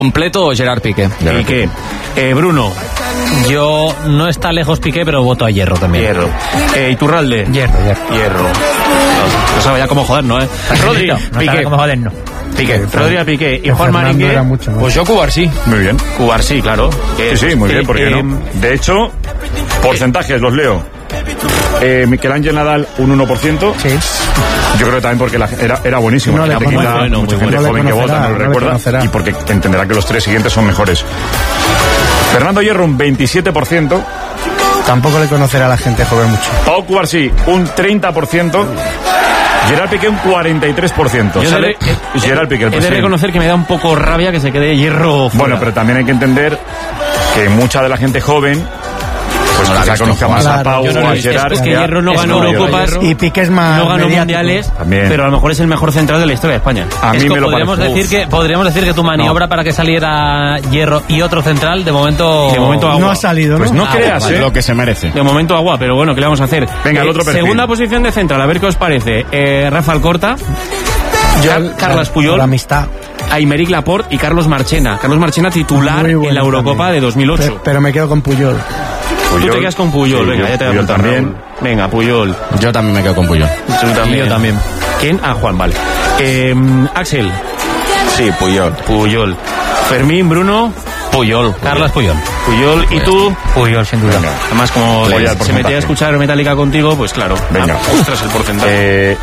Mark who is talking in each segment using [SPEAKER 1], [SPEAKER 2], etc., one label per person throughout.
[SPEAKER 1] Completo Gerard Piqué.
[SPEAKER 2] Piqué. Bruno.
[SPEAKER 3] Yo no está lejos Piqué, pero voto a Hierro también.
[SPEAKER 2] Hierro. Iturralde.
[SPEAKER 3] Hierro.
[SPEAKER 2] No sabe ya cómo jodernos, Rodri.
[SPEAKER 3] No
[SPEAKER 2] Piqué.
[SPEAKER 3] sabe cómo jodernos.
[SPEAKER 2] Piqué. Rodri a Piqué. Y Juan Maringue.
[SPEAKER 1] Pues yo Cubarsí.
[SPEAKER 4] Muy bien.
[SPEAKER 2] Cubarsí, claro.
[SPEAKER 4] Sí, muy bien, ¿por qué no? De hecho, porcentajes los leo. Miquel Ángel Nadal, un 1%.
[SPEAKER 3] Sí.
[SPEAKER 4] Yo creo que también porque era buenísimo.
[SPEAKER 3] No,
[SPEAKER 4] Mucha gente joven que vota, no lo recuerda. Y porque entenderá que los tres siguientes son mejores. Fernando Hierro, un 27%.
[SPEAKER 5] Tampoco le conocerá a la gente joven mucho.
[SPEAKER 4] Pau Cubarsí, un 30%. Gerard Piqué, un 43%. Gerard Piqué,
[SPEAKER 2] he de reconocer que me da un poco rabia que se quede Hierro fuera.
[SPEAKER 4] Bueno, pero también hay que entender que mucha de la gente joven pues quizá conozca más a Pau o a Gerard.
[SPEAKER 2] Es que Hierro no ganó Eurocopas
[SPEAKER 5] y Piqué es más
[SPEAKER 2] no ganó
[SPEAKER 5] mediático.
[SPEAKER 2] mundiales,
[SPEAKER 4] También.
[SPEAKER 2] pero a lo mejor es el mejor central de la historia de España.
[SPEAKER 4] A mí me lo
[SPEAKER 3] podríamos
[SPEAKER 4] parece.
[SPEAKER 3] decir que tu maniobra para que saliera Hierro y otro central de momento
[SPEAKER 2] agua.
[SPEAKER 5] No ha salido, ¿no?
[SPEAKER 4] Pues no creas,
[SPEAKER 1] Vale, lo que se merece.
[SPEAKER 2] De momento agua, pero bueno, ¿qué le vamos a hacer?
[SPEAKER 4] Venga, el otro perfil.
[SPEAKER 2] Segunda posición de central, a ver qué os parece. Rafa Alcorta, Carles Puyol,
[SPEAKER 5] La amistad.
[SPEAKER 2] Aymeric Laporte y Carlos Marchena. Carlos Marchena titular
[SPEAKER 5] Muy bueno
[SPEAKER 2] en la Eurocopa
[SPEAKER 5] también.
[SPEAKER 2] de 2008.
[SPEAKER 5] Pero me quedo con Puyol.
[SPEAKER 2] Tú te quedas con Puyol,
[SPEAKER 4] Sí,
[SPEAKER 2] venga, ya te voy a
[SPEAKER 4] Puyol
[SPEAKER 2] apuntar,
[SPEAKER 4] también.
[SPEAKER 2] Raúl. Venga, Puyol.
[SPEAKER 1] Yo también me quedo con Puyol.
[SPEAKER 2] Tú también.
[SPEAKER 3] Y yo también.
[SPEAKER 2] ¿Quién? Juan, vale. Axel.
[SPEAKER 1] Sí, Puyol.
[SPEAKER 2] Puyol. Fermín, Bruno.
[SPEAKER 3] Puyol. Carles Puyol.
[SPEAKER 2] Puyol. ¿Y tú?
[SPEAKER 3] Puyol, sin duda.
[SPEAKER 2] Además, como
[SPEAKER 4] Voy al
[SPEAKER 2] se
[SPEAKER 4] porcentaje.
[SPEAKER 2] metía a escuchar Metallica contigo, pues claro.
[SPEAKER 4] Venga.
[SPEAKER 2] Ostras, el porcentaje.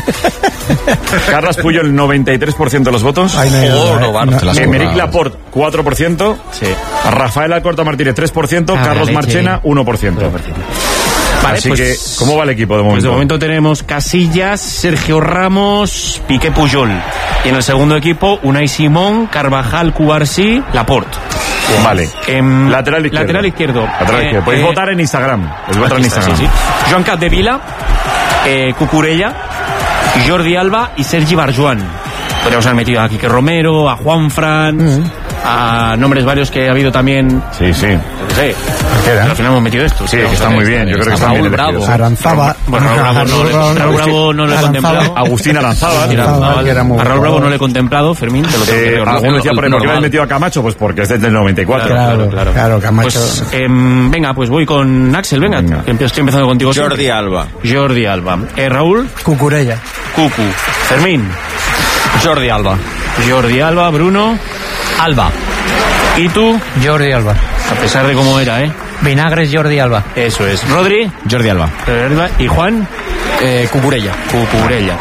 [SPEAKER 4] Carles Puyol, 93% de los votos.
[SPEAKER 5] Ay,
[SPEAKER 4] Aymeric Laporte, 4%.
[SPEAKER 2] Sí.
[SPEAKER 4] Rafael Alcorta Martínez, 3%. Carlos
[SPEAKER 2] leche.
[SPEAKER 4] Marchena, 1%.
[SPEAKER 2] Vale,
[SPEAKER 4] Así
[SPEAKER 2] pues,
[SPEAKER 4] que, ¿cómo va el equipo de momento?
[SPEAKER 2] Pues de momento tenemos Casillas, Sergio Ramos, Piqué, Puyol. Y en el segundo equipo, Unai Simón, Carvajal, Cubarsí, Laporte.
[SPEAKER 4] Vale. Lateral izquierdo.
[SPEAKER 2] Lateral izquierdo.
[SPEAKER 4] Podéis votar en Instagram. Podéis votar en Instagram.
[SPEAKER 2] Sí. Joan Capdevila, Cucurella, Jordi Alba y Sergi Barjuan. Podríamos haber metido a Quique Romero, a Juanfran, a nombres varios que ha habido también.
[SPEAKER 4] Sí, sí.
[SPEAKER 2] No sé. Pero al final hemos metido esto.
[SPEAKER 4] Sí, que está muy bien. Yo creo que están bien elegidos.
[SPEAKER 5] Aranzaba.
[SPEAKER 2] Bueno, Raúl Bravo no lo he contemplado.
[SPEAKER 4] Agustín Aranzábal.
[SPEAKER 2] A Raúl Bravo no lo he contemplado, Fermín, te lo tengo que reconocer.
[SPEAKER 4] Alguno decía por ahí, ¿por qué habéis metido a Camacho? Pues porque es desde el 94.
[SPEAKER 5] Claro, Camacho.
[SPEAKER 2] Pues, venga, pues voy con Axel, venga. Estoy empezando contigo.
[SPEAKER 1] Jordi Alba.
[SPEAKER 2] Jordi Alba. Raúl.
[SPEAKER 5] Cucurella.
[SPEAKER 2] Cucu. Fermín.
[SPEAKER 1] Jordi Alba.
[SPEAKER 2] Jordi Alba. Bruno.
[SPEAKER 3] Alba.
[SPEAKER 2] ¿Y tú?
[SPEAKER 3] Jordi Alba.
[SPEAKER 2] A pesar de cómo era,
[SPEAKER 3] Vinagres Jordi Alba.
[SPEAKER 2] Eso es. Rodri.
[SPEAKER 1] Jordi Alba.
[SPEAKER 2] ¿Y Juan?
[SPEAKER 1] Cucurella.
[SPEAKER 2] Cucurella.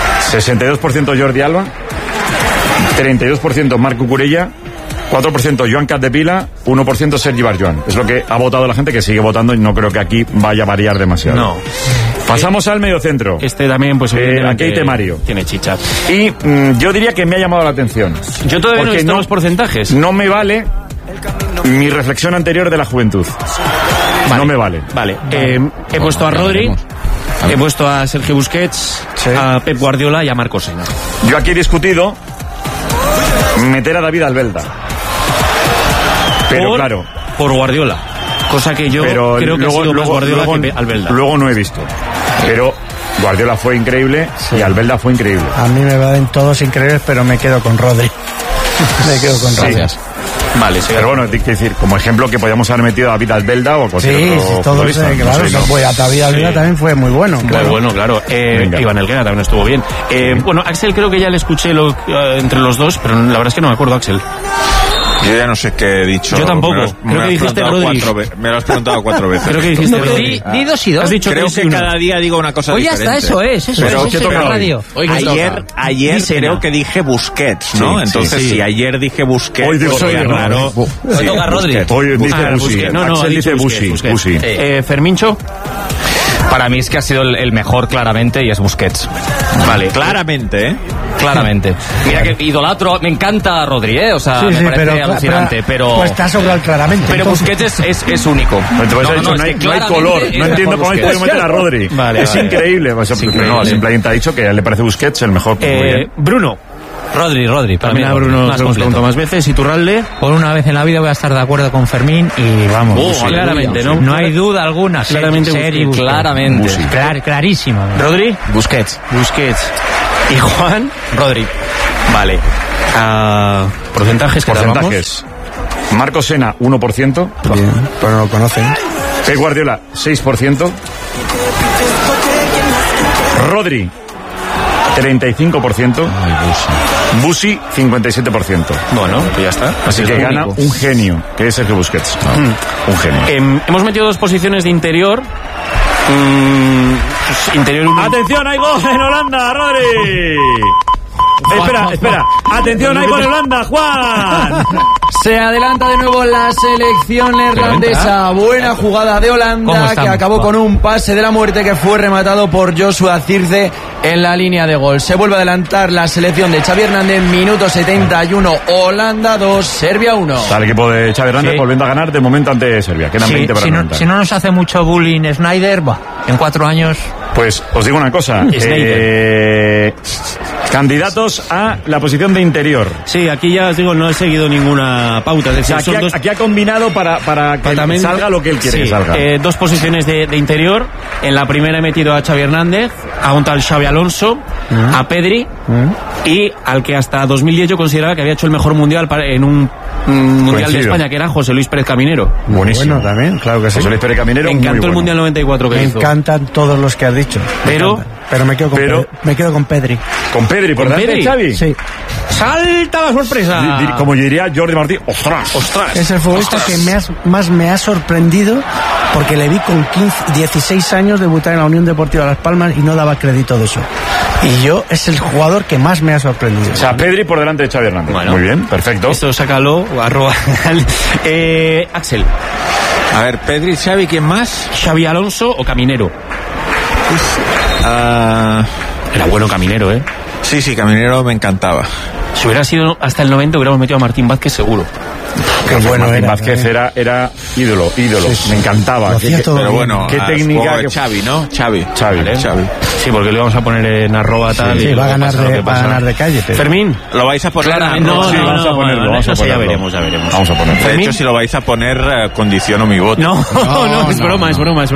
[SPEAKER 4] 62% Jordi Alba, 32% Marc Cucurella, 4% Joan Capdevila, 1% Sergi Barjuan. Es lo que ha votado la gente, que sigue votando, y no creo que aquí vaya a variar demasiado.
[SPEAKER 2] No.
[SPEAKER 4] Pasamos al mediocentro.
[SPEAKER 2] Este también, pues evidentemente,
[SPEAKER 4] Keite Mario.
[SPEAKER 2] Tiene chicha.
[SPEAKER 4] Y yo diría que me ha llamado la atención.
[SPEAKER 2] Yo todavía no he
[SPEAKER 4] Porque
[SPEAKER 2] visto los porcentajes.
[SPEAKER 4] No me vale mi reflexión anterior de la juventud.
[SPEAKER 2] Vale.
[SPEAKER 4] No me vale.
[SPEAKER 2] Vale. He puesto a Rodri, he puesto a Sergio Busquets, a Pep Guardiola y a Marcos Sena.
[SPEAKER 4] Yo aquí he discutido meter a David Albelda. Pero claro.
[SPEAKER 2] Por Guardiola. Cosa que yo creo que ha sido más Guardiola que Albelda.
[SPEAKER 4] Luego no he visto. Pero Guardiola fue increíble y Albelda fue increíble.
[SPEAKER 5] A mí me van todos increíbles, pero me quedo con Rodri. Me quedo con Rodri.
[SPEAKER 1] Gracias.
[SPEAKER 2] Vale, sí.
[SPEAKER 4] Pero bueno, hay que decir, como ejemplo, que podíamos haber metido a David Albelda o cualquier
[SPEAKER 5] Sí,
[SPEAKER 4] otro
[SPEAKER 5] todos,
[SPEAKER 4] futbolista.
[SPEAKER 5] claro.
[SPEAKER 4] No sé, ¿no?
[SPEAKER 5] Pues a David Albelda también fue muy bueno.
[SPEAKER 2] Muy bueno, claro. Iván Helguera también estuvo bien. Bueno, Axel creo que ya le escuché entre los dos, pero la verdad es que no me acuerdo, Axel.
[SPEAKER 6] Yo ya no sé qué he dicho.
[SPEAKER 2] Yo tampoco. Creo que dijiste Rodri.
[SPEAKER 6] Me lo has preguntado 4 veces.
[SPEAKER 2] Creo que dijiste Rodri.
[SPEAKER 3] Di dos y dos.
[SPEAKER 2] Has dicho
[SPEAKER 6] Creo que cada día digo una cosa
[SPEAKER 3] ya
[SPEAKER 6] diferente.
[SPEAKER 3] está, eso es.
[SPEAKER 6] Pero
[SPEAKER 3] Eso es la radio.
[SPEAKER 6] Ayer creo que dije Busquets, ¿no?
[SPEAKER 4] Sí,
[SPEAKER 6] Entonces,
[SPEAKER 4] sí.
[SPEAKER 6] si ayer dije Busquets,
[SPEAKER 4] Hoy digo
[SPEAKER 6] sería
[SPEAKER 4] Rodri.
[SPEAKER 6] raro.
[SPEAKER 3] Hoy toca Rodri.
[SPEAKER 4] Hoy dice Busi. Axel dice Busi.
[SPEAKER 2] Fermincho.
[SPEAKER 1] Para mí es que ha sido el mejor claramente y es Busquets.
[SPEAKER 6] Vale, claramente, ¿eh?
[SPEAKER 1] Claramente. Mira que idolatro, me encanta Rodri, o sea,
[SPEAKER 5] Sí,
[SPEAKER 1] me
[SPEAKER 5] sí,
[SPEAKER 1] parece alucinante, pero...
[SPEAKER 5] Pues está sobre el claramente.
[SPEAKER 1] Pero
[SPEAKER 5] entonces.
[SPEAKER 1] Busquets es único.
[SPEAKER 4] Entonces no hay color. No entiendo cómo habéis podido meter a Rodri.
[SPEAKER 2] Vale,
[SPEAKER 4] es increíble. No, simplemente ha dicho que le parece Busquets el mejor.
[SPEAKER 2] Bruno.
[SPEAKER 3] Rodri. Para
[SPEAKER 2] También
[SPEAKER 3] mí
[SPEAKER 2] a Bruno
[SPEAKER 3] más
[SPEAKER 2] lo hemos preguntado
[SPEAKER 3] completo.
[SPEAKER 2] más veces. Iturralde.
[SPEAKER 3] Por una vez en la vida voy a estar de acuerdo con Fermín y vamos.
[SPEAKER 2] Claramente, ¿no?
[SPEAKER 3] No hay duda alguna.
[SPEAKER 2] Claramente
[SPEAKER 3] Sergi
[SPEAKER 2] Busquets.
[SPEAKER 1] Claramente.
[SPEAKER 3] Clarísima.
[SPEAKER 2] Rodri.
[SPEAKER 1] Busquets.
[SPEAKER 2] Y Juan.
[SPEAKER 1] Rodri.
[SPEAKER 2] Vale. Porcentajes que
[SPEAKER 4] Porcentajes. Marco Sena, 1%.
[SPEAKER 5] Bien, pero no lo conocen.
[SPEAKER 4] Pep Guardiola, 6%. Rodri, 35%. Busi, 57%.
[SPEAKER 2] Bueno, pues ya está.
[SPEAKER 4] Así que gana
[SPEAKER 2] único.
[SPEAKER 4] un genio, que es Sergio Busquets. Un genio.
[SPEAKER 2] Hemos metido 2 posiciones de interior. Pues interior.
[SPEAKER 4] ¡Atención, hay gol en Holanda, Rodri! Espera. Atención, hay gol en Holanda, Juan.
[SPEAKER 7] Se adelanta de nuevo la selección neerlandesa. Buena jugada de Holanda que acabó con un pase de la muerte que fue rematado por Joshua Zirkzee en la línea de gol. Se vuelve a adelantar la selección de Xavi Hernández. Minuto 71. Holanda 2, Serbia 1.
[SPEAKER 4] Está el equipo de Xavi Hernández volviendo a ganar de momento ante Serbia. Quedan 20 para adelantar.
[SPEAKER 3] Si no nos hace mucho bullying Snyder, en 4 años...
[SPEAKER 4] Pues os digo una cosa. Candidatos a la posición de interior.
[SPEAKER 2] Sí, aquí ya os digo, no he seguido ninguna pauta. Es decir,
[SPEAKER 4] aquí ha combinado para que salga lo que él quiere que salga.
[SPEAKER 2] 2 posiciones de interior. En la primera he metido a Xavi Hernández, a un tal Xabi Alonso, a Pedri y al que hasta 2010 yo consideraba que había hecho el mejor mundial en un mundial de España, que era José Luis Pérez Caminero.
[SPEAKER 4] Buenísimo.
[SPEAKER 5] Bueno, también, claro que sí.
[SPEAKER 4] José Luis Pérez Caminero.
[SPEAKER 2] Me encantó el mundial 94 que
[SPEAKER 5] me
[SPEAKER 2] hizo.
[SPEAKER 5] Me encantan todos los que has dicho. Pero me quedo con Pedri.
[SPEAKER 4] ¿Con Pedri por delante de Xavi?
[SPEAKER 5] Sí.
[SPEAKER 2] ¡Salta la sorpresa!
[SPEAKER 4] Como diría Jordi Martí, ¡ostras!
[SPEAKER 5] Es el futbolista que más me ha sorprendido, porque le vi con 16 años debutar en la Unión Deportiva Las Palmas y no daba crédito de eso. Y es el jugador que más me ha sorprendido.
[SPEAKER 4] O sea, Pedri por delante de Xavi Hernández. Bueno, muy bien, perfecto.
[SPEAKER 2] Esto sácalo, Axel.
[SPEAKER 6] A ver, Pedri, Xavi, ¿quién más?
[SPEAKER 2] Xabi Alonso o Caminero. Era bueno Caminero, ¿eh?
[SPEAKER 6] Sí, Caminero me encantaba.
[SPEAKER 2] Si hubiera sido hasta el 90 hubiéramos metido a Martín Vázquez seguro.
[SPEAKER 5] Qué bueno
[SPEAKER 4] Martín
[SPEAKER 5] era.
[SPEAKER 4] Vázquez era ídolo. Sí. Me encantaba.
[SPEAKER 6] Pero bueno,
[SPEAKER 4] qué técnica.
[SPEAKER 6] Xavi, ¿no? Xavi.
[SPEAKER 2] ¿Vale?
[SPEAKER 6] Xavi.
[SPEAKER 2] Sí, porque lo íbamos a poner en arroba tal.
[SPEAKER 5] Sí, va a ganar de calle. Pero...
[SPEAKER 2] Fermín.
[SPEAKER 6] ¿Lo vais a poner?
[SPEAKER 2] No,
[SPEAKER 4] sí, vamos a ponerlo.
[SPEAKER 2] Ya veremos.
[SPEAKER 4] Vamos a ponerlo.
[SPEAKER 6] De hecho, si lo vais a poner, condiciono mi voto.
[SPEAKER 2] No, es broma. Es broma.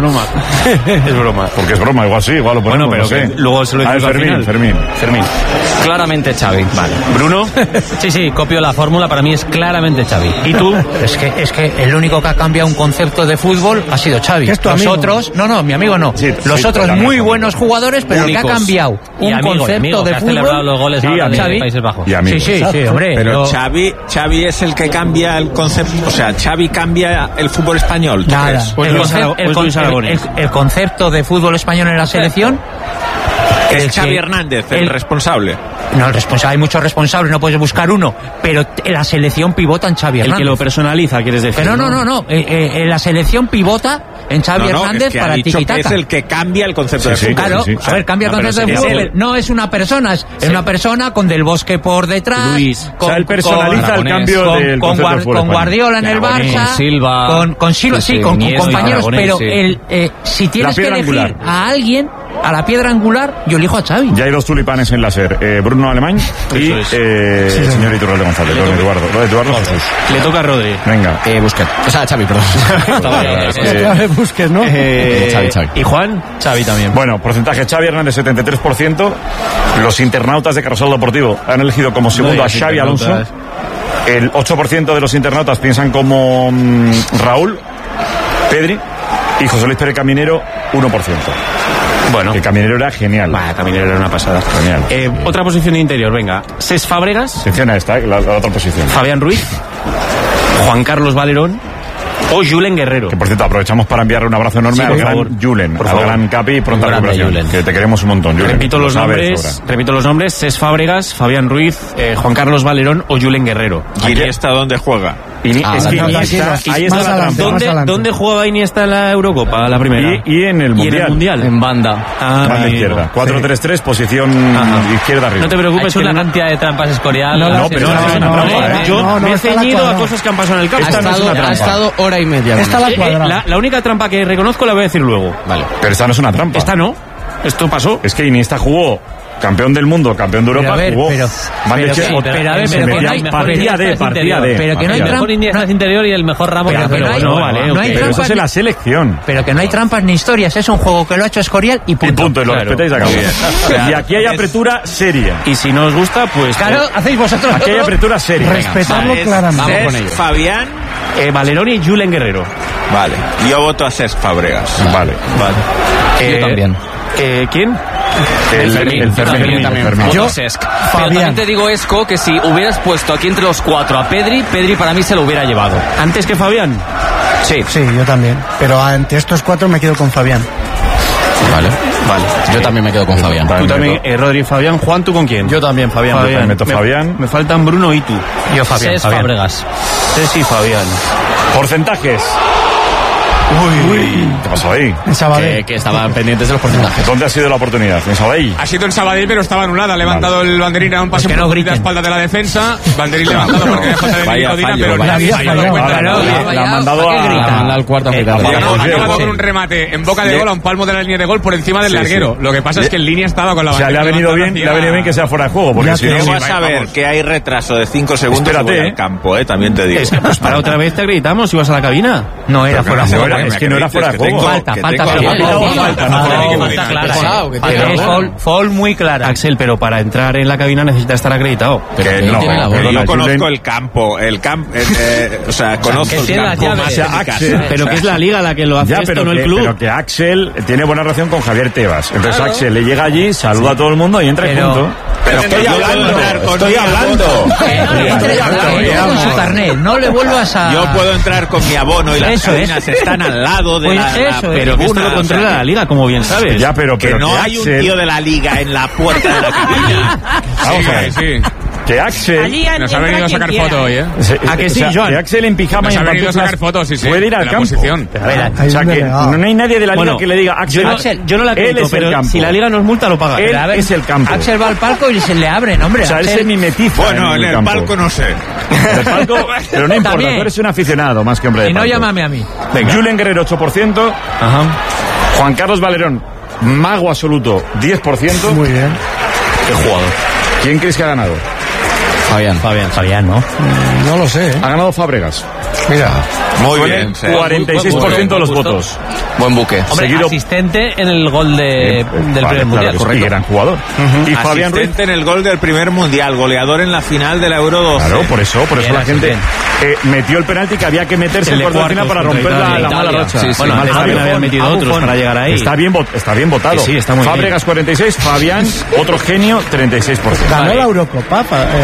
[SPEAKER 4] Porque es broma, igual sí, igual lo ponemos.
[SPEAKER 2] Bueno, pero luego se lo decimos al final.
[SPEAKER 4] Fermín.
[SPEAKER 1] Claramente Xavi.
[SPEAKER 2] Vale. ¿Bruno?
[SPEAKER 3] Sí, copio la fórmula, para mí es claramente Xavi.
[SPEAKER 2] ¿Y tú?
[SPEAKER 3] Es que el único que ha cambiado un concepto de fútbol ha sido Xavi. Los otros, mi amigo no.
[SPEAKER 4] Sí,
[SPEAKER 3] los otros muy buenos jugadores, pero
[SPEAKER 2] únicos.
[SPEAKER 3] El que ha cambiado un concepto de fútbol.
[SPEAKER 1] Los goles
[SPEAKER 4] Sí,
[SPEAKER 1] de
[SPEAKER 4] Xavi.
[SPEAKER 1] Países Bajos.
[SPEAKER 3] Sí, hombre.
[SPEAKER 6] Pero Xavi es el que cambia el concepto, o sea, Xavi cambia el fútbol español. ¿tú
[SPEAKER 3] Nada.
[SPEAKER 6] crees?
[SPEAKER 3] El concepto de fútbol español en la selección
[SPEAKER 6] Es Xavi Hernández el responsable.
[SPEAKER 3] No, el responsable, hay muchos responsables, no puedes buscar uno, pero la selección pivota en Xavi Hernández.
[SPEAKER 2] El que lo personaliza, quieres decir.
[SPEAKER 3] Pero no. La selección pivota en Xavi Hernández
[SPEAKER 6] es que
[SPEAKER 3] para
[SPEAKER 6] ha dicho
[SPEAKER 3] tiquitaca.
[SPEAKER 6] que es el que cambia el concepto de fútbol.
[SPEAKER 3] Claro, a ver, cambia el concepto de fútbol. No es una persona, es una persona con Del Bosque por detrás.
[SPEAKER 2] Luis.
[SPEAKER 4] Él personaliza el cambio del concepto de fútbol.
[SPEAKER 3] Con Guardiola en el Barça. Con Silva, con compañeros, pero si tienes que elegir a alguien, a la piedra angular, yo elijo a Xavi.
[SPEAKER 4] Ya hay 2 tulipanes en láser, Bruno Alemán y señor Iturralde González, don Eduardo Jesús.
[SPEAKER 2] Le toca a Rodri.
[SPEAKER 4] Venga.
[SPEAKER 1] Busquets. O sea, Xavi, perdón.
[SPEAKER 5] Busquets, ¿no?
[SPEAKER 1] Xavi.
[SPEAKER 2] ¿Y Juan?
[SPEAKER 1] Xavi también.
[SPEAKER 4] Bueno, porcentaje Xavi Hernández 73%. Los internautas de Carrusel Deportivo han elegido como segundo a Xavi Alonso. El 8% de los internautas piensan como Raúl, Pedri y José Luis Pérez Caminero 1%.
[SPEAKER 2] Bueno.
[SPEAKER 4] Que Caminero era genial.
[SPEAKER 2] Caminero era una pasada.
[SPEAKER 4] Genial.
[SPEAKER 2] Otra posición de interior, venga. Cesc Fábregas.
[SPEAKER 4] Atención a esta, la otra posición.
[SPEAKER 2] Fabián Ruiz. Juan Carlos Valerón. O Julen Guerrero.
[SPEAKER 4] Que por cierto, aprovechamos para enviarle un abrazo enorme al gran Julen, al gran Capi y pronta recuperación. Que te queremos un montón, Julen.
[SPEAKER 2] Repito los nombres: Cesc Fábregas, Fabián Ruiz, Juan Carlos Valerón o Julen Guerrero.
[SPEAKER 6] ¿Y Iniesta dónde juega?
[SPEAKER 4] Ahí está la trampa.
[SPEAKER 2] ¿Dónde jugaba Iniesta en la Eurocopa, la primera?
[SPEAKER 4] Y en el Mundial.
[SPEAKER 1] En banda.
[SPEAKER 4] Banda izquierda. 4-3-3, posición izquierda arriba.
[SPEAKER 2] No te preocupes,
[SPEAKER 3] una cantidad de trampas escorial.
[SPEAKER 2] Yo me he ceñido a cosas que han pasado en el campo.
[SPEAKER 1] Ha estado hora y media.
[SPEAKER 5] Esta la cuadrada.
[SPEAKER 2] La única trampa que reconozco la voy a decir luego.
[SPEAKER 1] Vale.
[SPEAKER 4] Pero esta no es una trampa.
[SPEAKER 2] Esta no. esto pasó.
[SPEAKER 4] Es que Iniesta jugó campeón del mundo, campeón de Europa, jugó. Partía de.
[SPEAKER 3] Pero que no hay trampas.
[SPEAKER 1] Iniesta interior y el mejor Ramos.
[SPEAKER 3] Pero
[SPEAKER 4] eso es la selección.
[SPEAKER 3] Pero que no hay trampas ni historias, es un juego que lo ha hecho Escorial y punto.
[SPEAKER 4] Y punto, y lo respetáis, acabó. Y aquí hay apertura seria.
[SPEAKER 2] Y si no os gusta, pues...
[SPEAKER 3] Claro, hacéis vosotros.
[SPEAKER 4] Aquí hay apertura seria.
[SPEAKER 5] Respetadlo claramente.
[SPEAKER 6] Vamos con ello. Fabián.
[SPEAKER 2] Valerón y Julen Guerrero.
[SPEAKER 6] Vale. Yo voto a Cesc Fábregas.
[SPEAKER 4] Vale.
[SPEAKER 1] Yo también.
[SPEAKER 2] ¿Quién?
[SPEAKER 4] El Fermín también.
[SPEAKER 1] Yo, pero también te digo, Esco, que si hubieras puesto aquí entre los 4 a Pedri para mí se lo hubiera llevado.
[SPEAKER 2] ¿Antes que Fabián?
[SPEAKER 1] Sí,
[SPEAKER 5] yo también. Pero ante estos 4 me quedo con Fabián.
[SPEAKER 1] Vale. Yo también me quedo con Fabián.
[SPEAKER 2] Tú también, Rodri, Fabián. Juan, ¿tú con quién?
[SPEAKER 7] Yo también, Fabián.
[SPEAKER 4] Meto Fabián.
[SPEAKER 2] Me faltan Bruno y tú.
[SPEAKER 3] Yo Fabián.
[SPEAKER 1] Fábregas.
[SPEAKER 2] Sí, Fabián.
[SPEAKER 4] Porcentajes. ¿Qué pasó ahí?
[SPEAKER 5] En Sabadell.
[SPEAKER 1] Que estaban pendientes de los porcentajes.
[SPEAKER 4] ¿Dónde ha sido la oportunidad? ¿En Sabadell?
[SPEAKER 8] Ha sido en Sabadell, pero estaba anulada. Ha levantado el banderín a un pase por la espalda de la defensa. Banderín levantado porque había falta de Nicodina, pero nadie se ha dado cuenta.
[SPEAKER 4] La ha mandado
[SPEAKER 1] al cuarto
[SPEAKER 8] Ha acabado con un remate en boca de gol a un palmo de la línea de gol por encima del larguero. Lo que pasa es que en línea estaba con la bandera.
[SPEAKER 4] O sea, le ha venido bien que sea fuera de juego. Porque si no
[SPEAKER 6] vas a ver que hay retraso de 5 segundos.
[SPEAKER 4] Espérate,
[SPEAKER 6] al campo, también te digo.
[SPEAKER 2] Es que pues para otra vez te acreditamos si vas a la cabina.
[SPEAKER 3] No era fuera de juego.
[SPEAKER 4] Es que no era fuera de juego.
[SPEAKER 3] Falta clara. Es foul muy clara.
[SPEAKER 2] Axel, pero para entrar en la cabina necesita estar acreditado.
[SPEAKER 6] Yo conozco el campo. O sea, conozco el campo más
[SPEAKER 4] Axel.
[SPEAKER 2] Pero que es la liga la que lo hace esto, no el club.
[SPEAKER 4] Pero que Axel tiene buena relación con Javier Tebas. Entonces Axel le llega allí, saluda a todo el mundo y entra y punto.
[SPEAKER 6] Pero estoy hablando.
[SPEAKER 3] Con su carnet, no le vuelvas a...
[SPEAKER 6] Yo puedo entrar con mi abono y las cabinas están al lado de la
[SPEAKER 2] pero que esto lo controla la liga, como bien sabes.
[SPEAKER 4] Ya, pero
[SPEAKER 6] que no hay un tío de la liga en la puerta de la cabina.
[SPEAKER 4] Vamos a ver.
[SPEAKER 8] Sí.
[SPEAKER 4] Que Axel
[SPEAKER 8] nos ha venido a sacar foto hoy, ¿eh?
[SPEAKER 2] ¿A que sí, Joan?
[SPEAKER 4] Que Axel en pijama
[SPEAKER 8] nos
[SPEAKER 4] y
[SPEAKER 8] ha
[SPEAKER 4] en
[SPEAKER 8] venido a sacar fotos, sí.
[SPEAKER 4] puede ir al campo. O sea que no hay nadie de la liga que le diga Axel,
[SPEAKER 2] yo no la creo, pero si la liga nos multa lo paga.
[SPEAKER 4] Él es el campo.
[SPEAKER 3] Axel va al palco y se le abren, hombre.
[SPEAKER 4] O sea, él se mimetiza.
[SPEAKER 6] Bueno, en el palco no sé.
[SPEAKER 4] En el palco, pero no importa, tú eres un aficionado más que hombre de
[SPEAKER 3] palco. Y no llámame a mí.
[SPEAKER 4] Julen Guerrero 8%. Ajá. Juan Carlos Valerón, mago absoluto, 10%.
[SPEAKER 5] Muy bien.
[SPEAKER 4] ¿Qué jugador? ¿Quién crees que ha ganado?
[SPEAKER 3] Fabián, ¿no?
[SPEAKER 5] No lo sé.
[SPEAKER 4] Ha ganado Fábregas.
[SPEAKER 5] Mira.
[SPEAKER 6] Muy bien.
[SPEAKER 4] 46% de los votos.
[SPEAKER 1] Buen buque.
[SPEAKER 3] Hombre,
[SPEAKER 4] seguido...
[SPEAKER 3] asistente en el gol del primer mundial, correcto.
[SPEAKER 4] Y gran jugador.
[SPEAKER 6] Y Fabián Ruiz en el gol del primer mundial, goleador en la final de la Euro 12.
[SPEAKER 4] Claro, por eso la gente metió el penalti que había que meterse en cuarto de final para romper la mala racha.
[SPEAKER 2] Bueno, también habían metido otros para llegar ahí.
[SPEAKER 4] Está bien votado.
[SPEAKER 2] Sí, está muy bien.
[SPEAKER 4] Fábregas 46, Fabián, otro genio, 36%.
[SPEAKER 5] ¿Ganó la Eurocopa,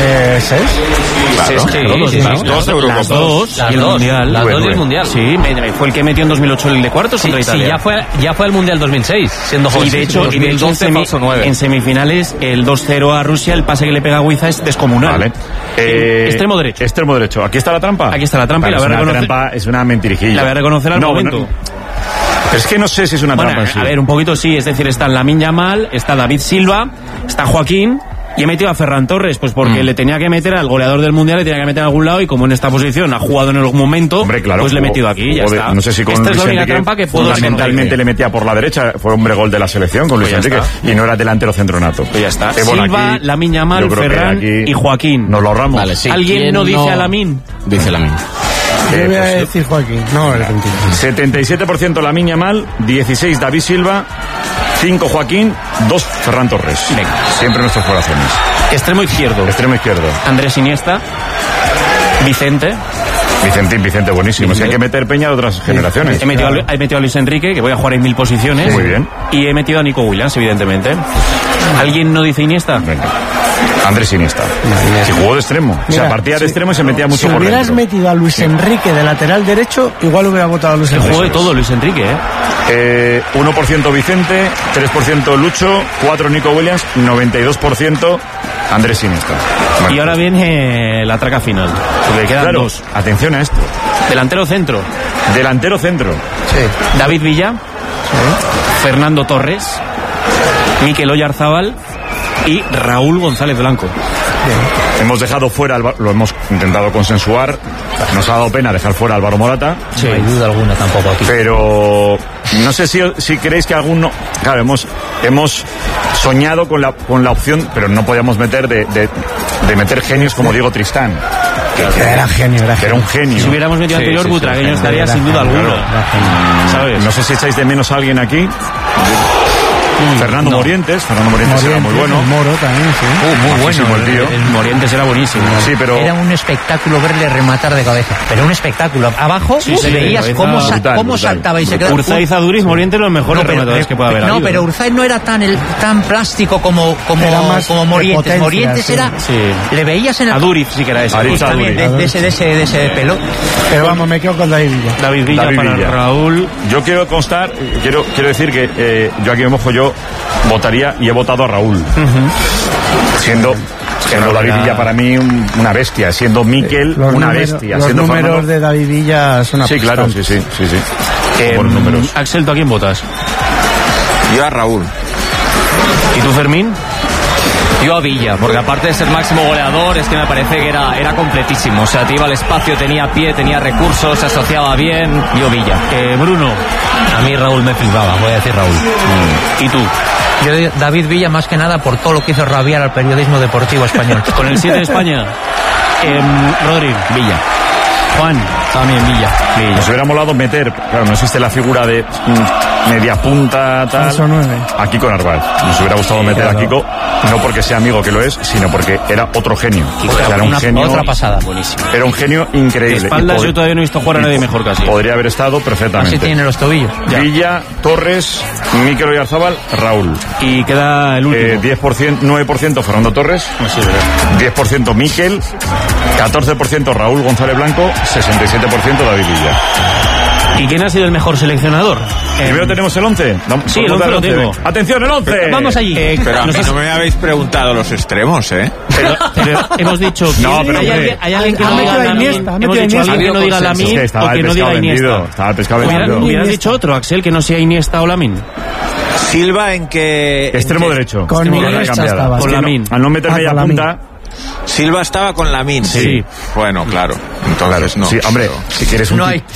[SPEAKER 2] Las dos y el mundial.
[SPEAKER 1] Las dos y el mundial.
[SPEAKER 2] Sí, fue el que metió en 2008 el de cuartos contra Italia.
[SPEAKER 1] Sí, ya fue al mundial 2006, siendo joven.
[SPEAKER 2] Y de hecho, en semifinales, el 2-0 a Rusia, el pase que le pega a Guiza es descomunal.
[SPEAKER 4] Vale.
[SPEAKER 2] Extremo derecho.
[SPEAKER 4] Aquí está la trampa.
[SPEAKER 2] Aquí está la trampa.
[SPEAKER 4] Vale, la trampa es una mentirijilla.
[SPEAKER 2] La voy a reconocer al momento.
[SPEAKER 4] Pero es que no sé si es una trampa en sí.
[SPEAKER 2] A ver, un poquito sí. Es decir, está Lamine Yamal, está David Silva, está Joaquín. Y he metido a Ferran Torres, pues porque le tenía que meter al goleador del mundial, le tenía que meter a algún lado, y como en esta posición ha jugado en algún momento,
[SPEAKER 4] hombre, claro,
[SPEAKER 2] pues le he metido aquí, ya está.
[SPEAKER 4] No sé si con
[SPEAKER 2] esta
[SPEAKER 4] Luis
[SPEAKER 2] es la única
[SPEAKER 4] Enrique,
[SPEAKER 2] trampa que puedo
[SPEAKER 4] fundamentalmente le metía por la derecha, fue hombre gol de la selección con Luis Enrique, y no era delantero centronato.
[SPEAKER 2] Pues ya está. Silva, Lamine Yamal, Ferran y Joaquín.
[SPEAKER 4] Nos lo ahorramos.
[SPEAKER 1] Vale, sí.
[SPEAKER 2] ¿Alguien no dice a Lamine?
[SPEAKER 1] Dice Lamine.
[SPEAKER 5] Yo voy a decir Joaquín. No,
[SPEAKER 4] 77% Lamine Yamal, 16 David Silva, 5 Joaquín, 2 Ferran Torres.
[SPEAKER 2] Venga.
[SPEAKER 4] Siempre nuestros corazones.
[SPEAKER 2] Extremo izquierdo. Andrés Iniesta. Vicente,
[SPEAKER 4] buenísimo. Es que hay que meter peña de otras generaciones.
[SPEAKER 2] He metido a Luis Enrique, que voy a jugar en 1000 posiciones.
[SPEAKER 4] Muy bien.
[SPEAKER 2] Y he metido a Nico Williams, evidentemente. ¿Alguien no dice Iniesta?
[SPEAKER 4] Venga. Andrés Iniesta. Si jugó de extremo.
[SPEAKER 5] Mira,
[SPEAKER 4] o sea, partía de extremo y se metía mucho por dentro.
[SPEAKER 5] Si hubieras metido a Luis Enrique de lateral derecho, igual hubiera votado a Luis Enrique.
[SPEAKER 2] Jugó de todo Luis Enrique,
[SPEAKER 4] 1% Vicente, 3% Lucho, 4% Nico Williams, 92% Andrés Iniesta.
[SPEAKER 2] Bueno, y ahora viene la traca final. Porque quedan dos.
[SPEAKER 4] Atención a esto.
[SPEAKER 2] Delantero centro.
[SPEAKER 5] Sí.
[SPEAKER 2] David Villa. Sí. Fernando Torres. Mikel Oyarzábal y Raúl González Blanco.
[SPEAKER 5] Bien.
[SPEAKER 4] Hemos dejado fuera, lo hemos intentado consensuar. Nos ha dado pena dejar fuera a Álvaro Morata.
[SPEAKER 3] Sí. No hay duda alguna tampoco aquí.
[SPEAKER 4] Pero no sé si creéis que alguno... Claro, hemos soñado con la opción, pero no podíamos meter de meter genios como Diego Tristán.
[SPEAKER 5] Era genio.
[SPEAKER 4] Era un genio.
[SPEAKER 2] Si hubiéramos metido anterior, Butragueño estaría sin duda alguna.
[SPEAKER 4] ¿Sabes? No sé si echáis de menos a alguien aquí. Fernando Morientes era muy bueno.
[SPEAKER 5] Moro también, sí.
[SPEAKER 2] Muy bueno. El Morientes era buenísimo.
[SPEAKER 4] Sí, pero
[SPEAKER 3] era un espectáculo verle rematar de cabeza. Pero un espectáculo. Abajo veías cómo saltaba y se quedaba.
[SPEAKER 2] Urzaiz, Aduriz, Morientes los mejores rematadores que puede haber habido.
[SPEAKER 3] No, pero Urzaiz no era tan plástico como Morientes. Morientes era... Le veías en el...
[SPEAKER 2] Aduriz sí que era ese.
[SPEAKER 3] También, de ese pelo.
[SPEAKER 5] Pero vamos, me quedo con David Villa.
[SPEAKER 2] David Villa. Raúl.
[SPEAKER 4] Yo quiero constar, quiero decir que yo aquí me mojo, yo votaría y he votado a Raúl. Siendo David Villa para mí una bestia, siendo Mikel una bestia.
[SPEAKER 5] Los números de David Villa son una
[SPEAKER 4] sí, claro, sí.
[SPEAKER 2] Buenos números. Axel, ¿tú a quién votas?
[SPEAKER 6] Yo a Raúl.
[SPEAKER 2] ¿Y tú, Fermín?
[SPEAKER 1] Yo a Villa, porque aparte de ser máximo goleador, es que me parece que era completísimo. O sea, te iba al espacio, tenía pie, tenía recursos, se asociaba bien. Yo Villa.
[SPEAKER 2] Bruno.
[SPEAKER 3] A mí Raúl me flipaba, voy a decir Raúl.
[SPEAKER 2] ¿Y tú?
[SPEAKER 3] Yo David Villa más que nada por todo lo que hizo rabiar al periodismo deportivo español.
[SPEAKER 2] Con el 7 de España. Rodri.
[SPEAKER 1] Villa.
[SPEAKER 2] Juan.
[SPEAKER 1] También Villa.
[SPEAKER 4] Nos hubiera molado meter, claro, no existe la figura de media punta, tal.
[SPEAKER 5] Eso 9.
[SPEAKER 4] A Kiko Narváez. Nos hubiera gustado meter a Kiko, no porque sea amigo, que lo es, sino porque era otro genio.
[SPEAKER 3] Kiko era un genio, otra pasada, buenísimo.
[SPEAKER 4] Era un genio increíble.
[SPEAKER 2] De espaldas yo todavía no he visto jugar a nadie mejor casi.
[SPEAKER 4] Podría haber estado perfectamente.
[SPEAKER 3] Así tiene los tobillos.
[SPEAKER 4] Villa, Torres, Mikel Oyarzabal, Raúl.
[SPEAKER 2] Y queda el último.
[SPEAKER 4] 10%, 9% Fernando Torres.
[SPEAKER 2] Sí, verdad.
[SPEAKER 4] 10% Mikel, 14% Raúl González Blanco, 67% David Villa.
[SPEAKER 2] ¿Y quién ha sido el mejor seleccionador?
[SPEAKER 4] Primero tenemos el 11.
[SPEAKER 2] Sí, el 11 lo tengo.
[SPEAKER 4] ¡Atención, el 11!
[SPEAKER 2] Vamos allí.
[SPEAKER 6] Pero a mí no me habéis preguntado los extremos, ¿eh?
[SPEAKER 2] Pero hemos dicho que
[SPEAKER 4] no, pero
[SPEAKER 2] hay alguien que no diga Lamine. Hemos dicho alguien que no diga Lamine o que no diga Iniesta.
[SPEAKER 4] Estaba el pescado vendido.
[SPEAKER 2] Hubieras dicho otro, Axel, que no sea Iniesta o Lamine.
[SPEAKER 6] Silva en que...
[SPEAKER 4] Extremo derecho.
[SPEAKER 5] Con Iniesta estaba.
[SPEAKER 2] Con Lamine.
[SPEAKER 4] Al no meter media punta...
[SPEAKER 6] Silva estaba con Lamine.
[SPEAKER 2] Sí.
[SPEAKER 6] Bueno, claro. Entonces no.
[SPEAKER 4] Sí, hombre, si quieres un...
[SPEAKER 3] No hay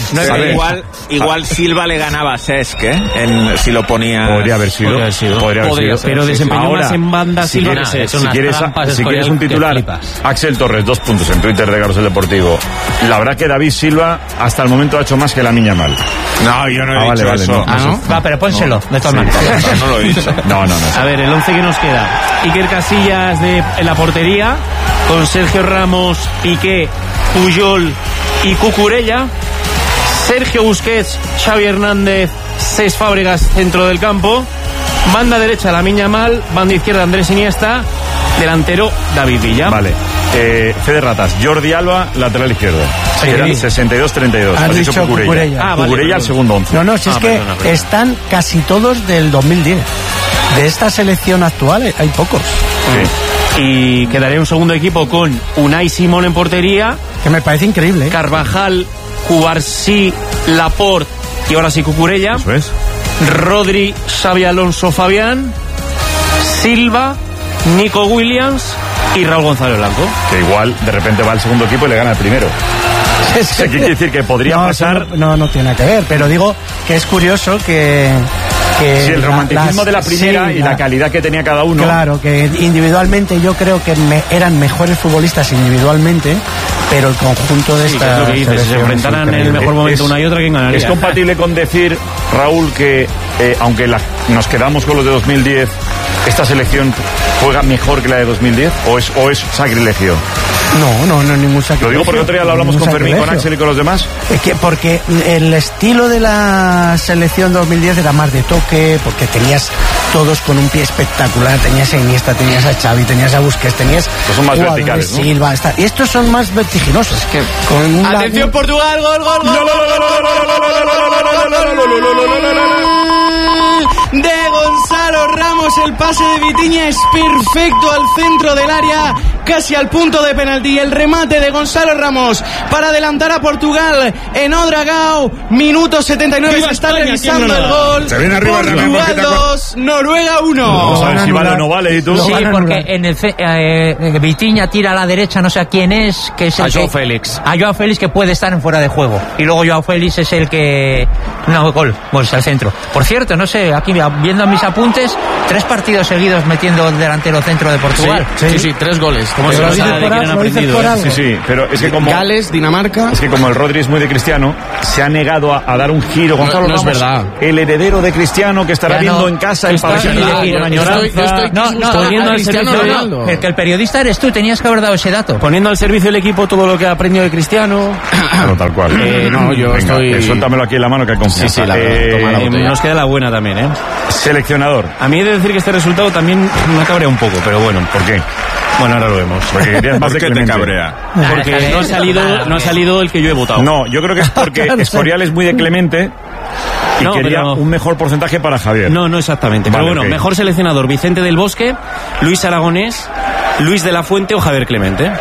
[SPEAKER 6] igual Silva le ganaba a Cesc, ¿eh? Si lo ponía...
[SPEAKER 4] Podría haber sido.
[SPEAKER 2] Pero desempeñó más en banda Silva que Cesc.
[SPEAKER 4] Si quieres un titular, Axel Torres, 2 puntos en Twitter de Carrusel Deportivo. La verdad que David Silva hasta el momento ha hecho más que Lamine Yamal.
[SPEAKER 6] No, yo no he dicho eso.
[SPEAKER 3] ¿No? Va, pero pónselo, de todas maneras.
[SPEAKER 6] No lo he dicho.
[SPEAKER 4] No.
[SPEAKER 2] A ver, el 11 que nos queda. Iker Casillas en la portería, con Sergio Ramos, Piqué, Puyol y Cucurella. Sergio Busquets, Xavi Hernández, Cesc Fábregas, centro del campo. Banda derecha, Lamine Yamal. Banda izquierda, Andrés Iniesta. Delantero, David Villa.
[SPEAKER 4] Vale. Fede Ratas, Jordi Alba, lateral izquierdo. Eran 62-32.
[SPEAKER 5] Has dicho Cucurella.
[SPEAKER 4] Cucurella al segundo 11.
[SPEAKER 5] No, si es que están casi todos del 2010. De esta selección actual hay pocos.
[SPEAKER 4] Sí.
[SPEAKER 2] Y quedaría un segundo equipo con Unai Simón en portería.
[SPEAKER 5] Que me parece increíble.
[SPEAKER 2] Carvajal, Cubarsí, Laporte y ahora sí Cucurella.
[SPEAKER 4] Eso es.
[SPEAKER 2] Rodri, Xavi Alonso, Fabián, Silva, Nico Williams y Raúl González Blanco.
[SPEAKER 4] Que igual de repente va al segundo equipo y le gana el primero. ¿Qué quiere decir? Que podría pasar...
[SPEAKER 5] No tiene nada que ver, pero digo que es curioso que
[SPEAKER 4] sí, el romanticismo de la primera y la calidad que tenía cada uno.
[SPEAKER 5] Claro, que individualmente yo creo que eran mejores futbolistas individualmente, pero el conjunto de esta...
[SPEAKER 2] Es lo que dices, si se enfrentaran en el mejor momento una y otra, ¿quién ganaría?
[SPEAKER 4] ¿Es compatible con decir, Raúl, que aunque nos quedamos con los de 2010, esta selección juega mejor que la de 2010? ¿O es sacrilegio?
[SPEAKER 5] No, ningún sacrilegio.
[SPEAKER 4] Lo digo porque otro día lo hablamos con Fermín, con Axel y con los demás.
[SPEAKER 5] Es que porque el estilo de la selección 2010 era más de toque, porque tenías todos con un pie espectacular, tenías a Iniesta, tenías a Xavi, tenías a Busquets, tenías...
[SPEAKER 4] Estos son más verticales, ¿no?
[SPEAKER 5] Silva, y estos son más vertiginosos.
[SPEAKER 3] Que con ¡atención, Portugal! ¡Gol! De Gonzalo Ramos, el pase de Vitinha es perfecto al centro del área,
[SPEAKER 9] casi al punto de penalti. El remate de Gonzalo Ramos para adelantar a Portugal en Ouedraogo. Minuto 79, se está revisando el gol.
[SPEAKER 4] Se viene arriba
[SPEAKER 9] Portugal 2, Noruega 1.
[SPEAKER 4] Vamos a ver si vale o no vale. ¿Y tú?
[SPEAKER 3] Sí, porque en el Vitinha tira a la derecha, no sé a quién es, que es el
[SPEAKER 1] Joao Félix.
[SPEAKER 3] A Joao Félix, que puede estar en fuera de juego. Y luego Joao Félix es el que... No, gol, al centro. Por cierto, no sé, aquí viendo mis apuntes, 3 partidos seguidos metiendo el delantero centro de Portugal.
[SPEAKER 2] Sí, 3 goles. Como se sabe de quién han aprendido.
[SPEAKER 4] Sí, pero es que como...
[SPEAKER 2] Gales, Dinamarca...
[SPEAKER 4] Es que como el Rodri es muy de Cristiano, se ha negado a dar un giro. Gonzalo
[SPEAKER 2] no es
[SPEAKER 4] Ramos,
[SPEAKER 2] verdad.
[SPEAKER 4] El heredero de Cristiano, que estará viendo en casa el pabellón con añoranza.
[SPEAKER 2] Poniendo al servicio
[SPEAKER 3] que el periodista eres tú, tenías que haber dado ese dato.
[SPEAKER 2] Poniendo al servicio del equipo todo lo que ha aprendido de Cristiano.
[SPEAKER 4] Claro, tal cual.
[SPEAKER 2] No, yo estoy...
[SPEAKER 4] Suéltamelo aquí en la mano, que hay confianza.
[SPEAKER 2] Sí, toma la botella. Nos queda la buena también, ¿eh?
[SPEAKER 4] Seleccionador.
[SPEAKER 2] A mí he de decir que este resultado también me cabrea un poco, pero bueno.
[SPEAKER 4] ¿Por qué?
[SPEAKER 2] Bueno, ahora lo vemos.
[SPEAKER 4] Porque querías más de
[SPEAKER 6] ¿Por qué te cabrea?
[SPEAKER 2] Porque no ha salido el que yo he votado.
[SPEAKER 4] No, yo creo que es porque Escorial es muy de Clemente y quería un mejor porcentaje para Javier.
[SPEAKER 2] No exactamente. Pero bueno, mejor seleccionador: Vicente del Bosque, Luis Aragonés, Luis de la Fuente o Javier Clemente.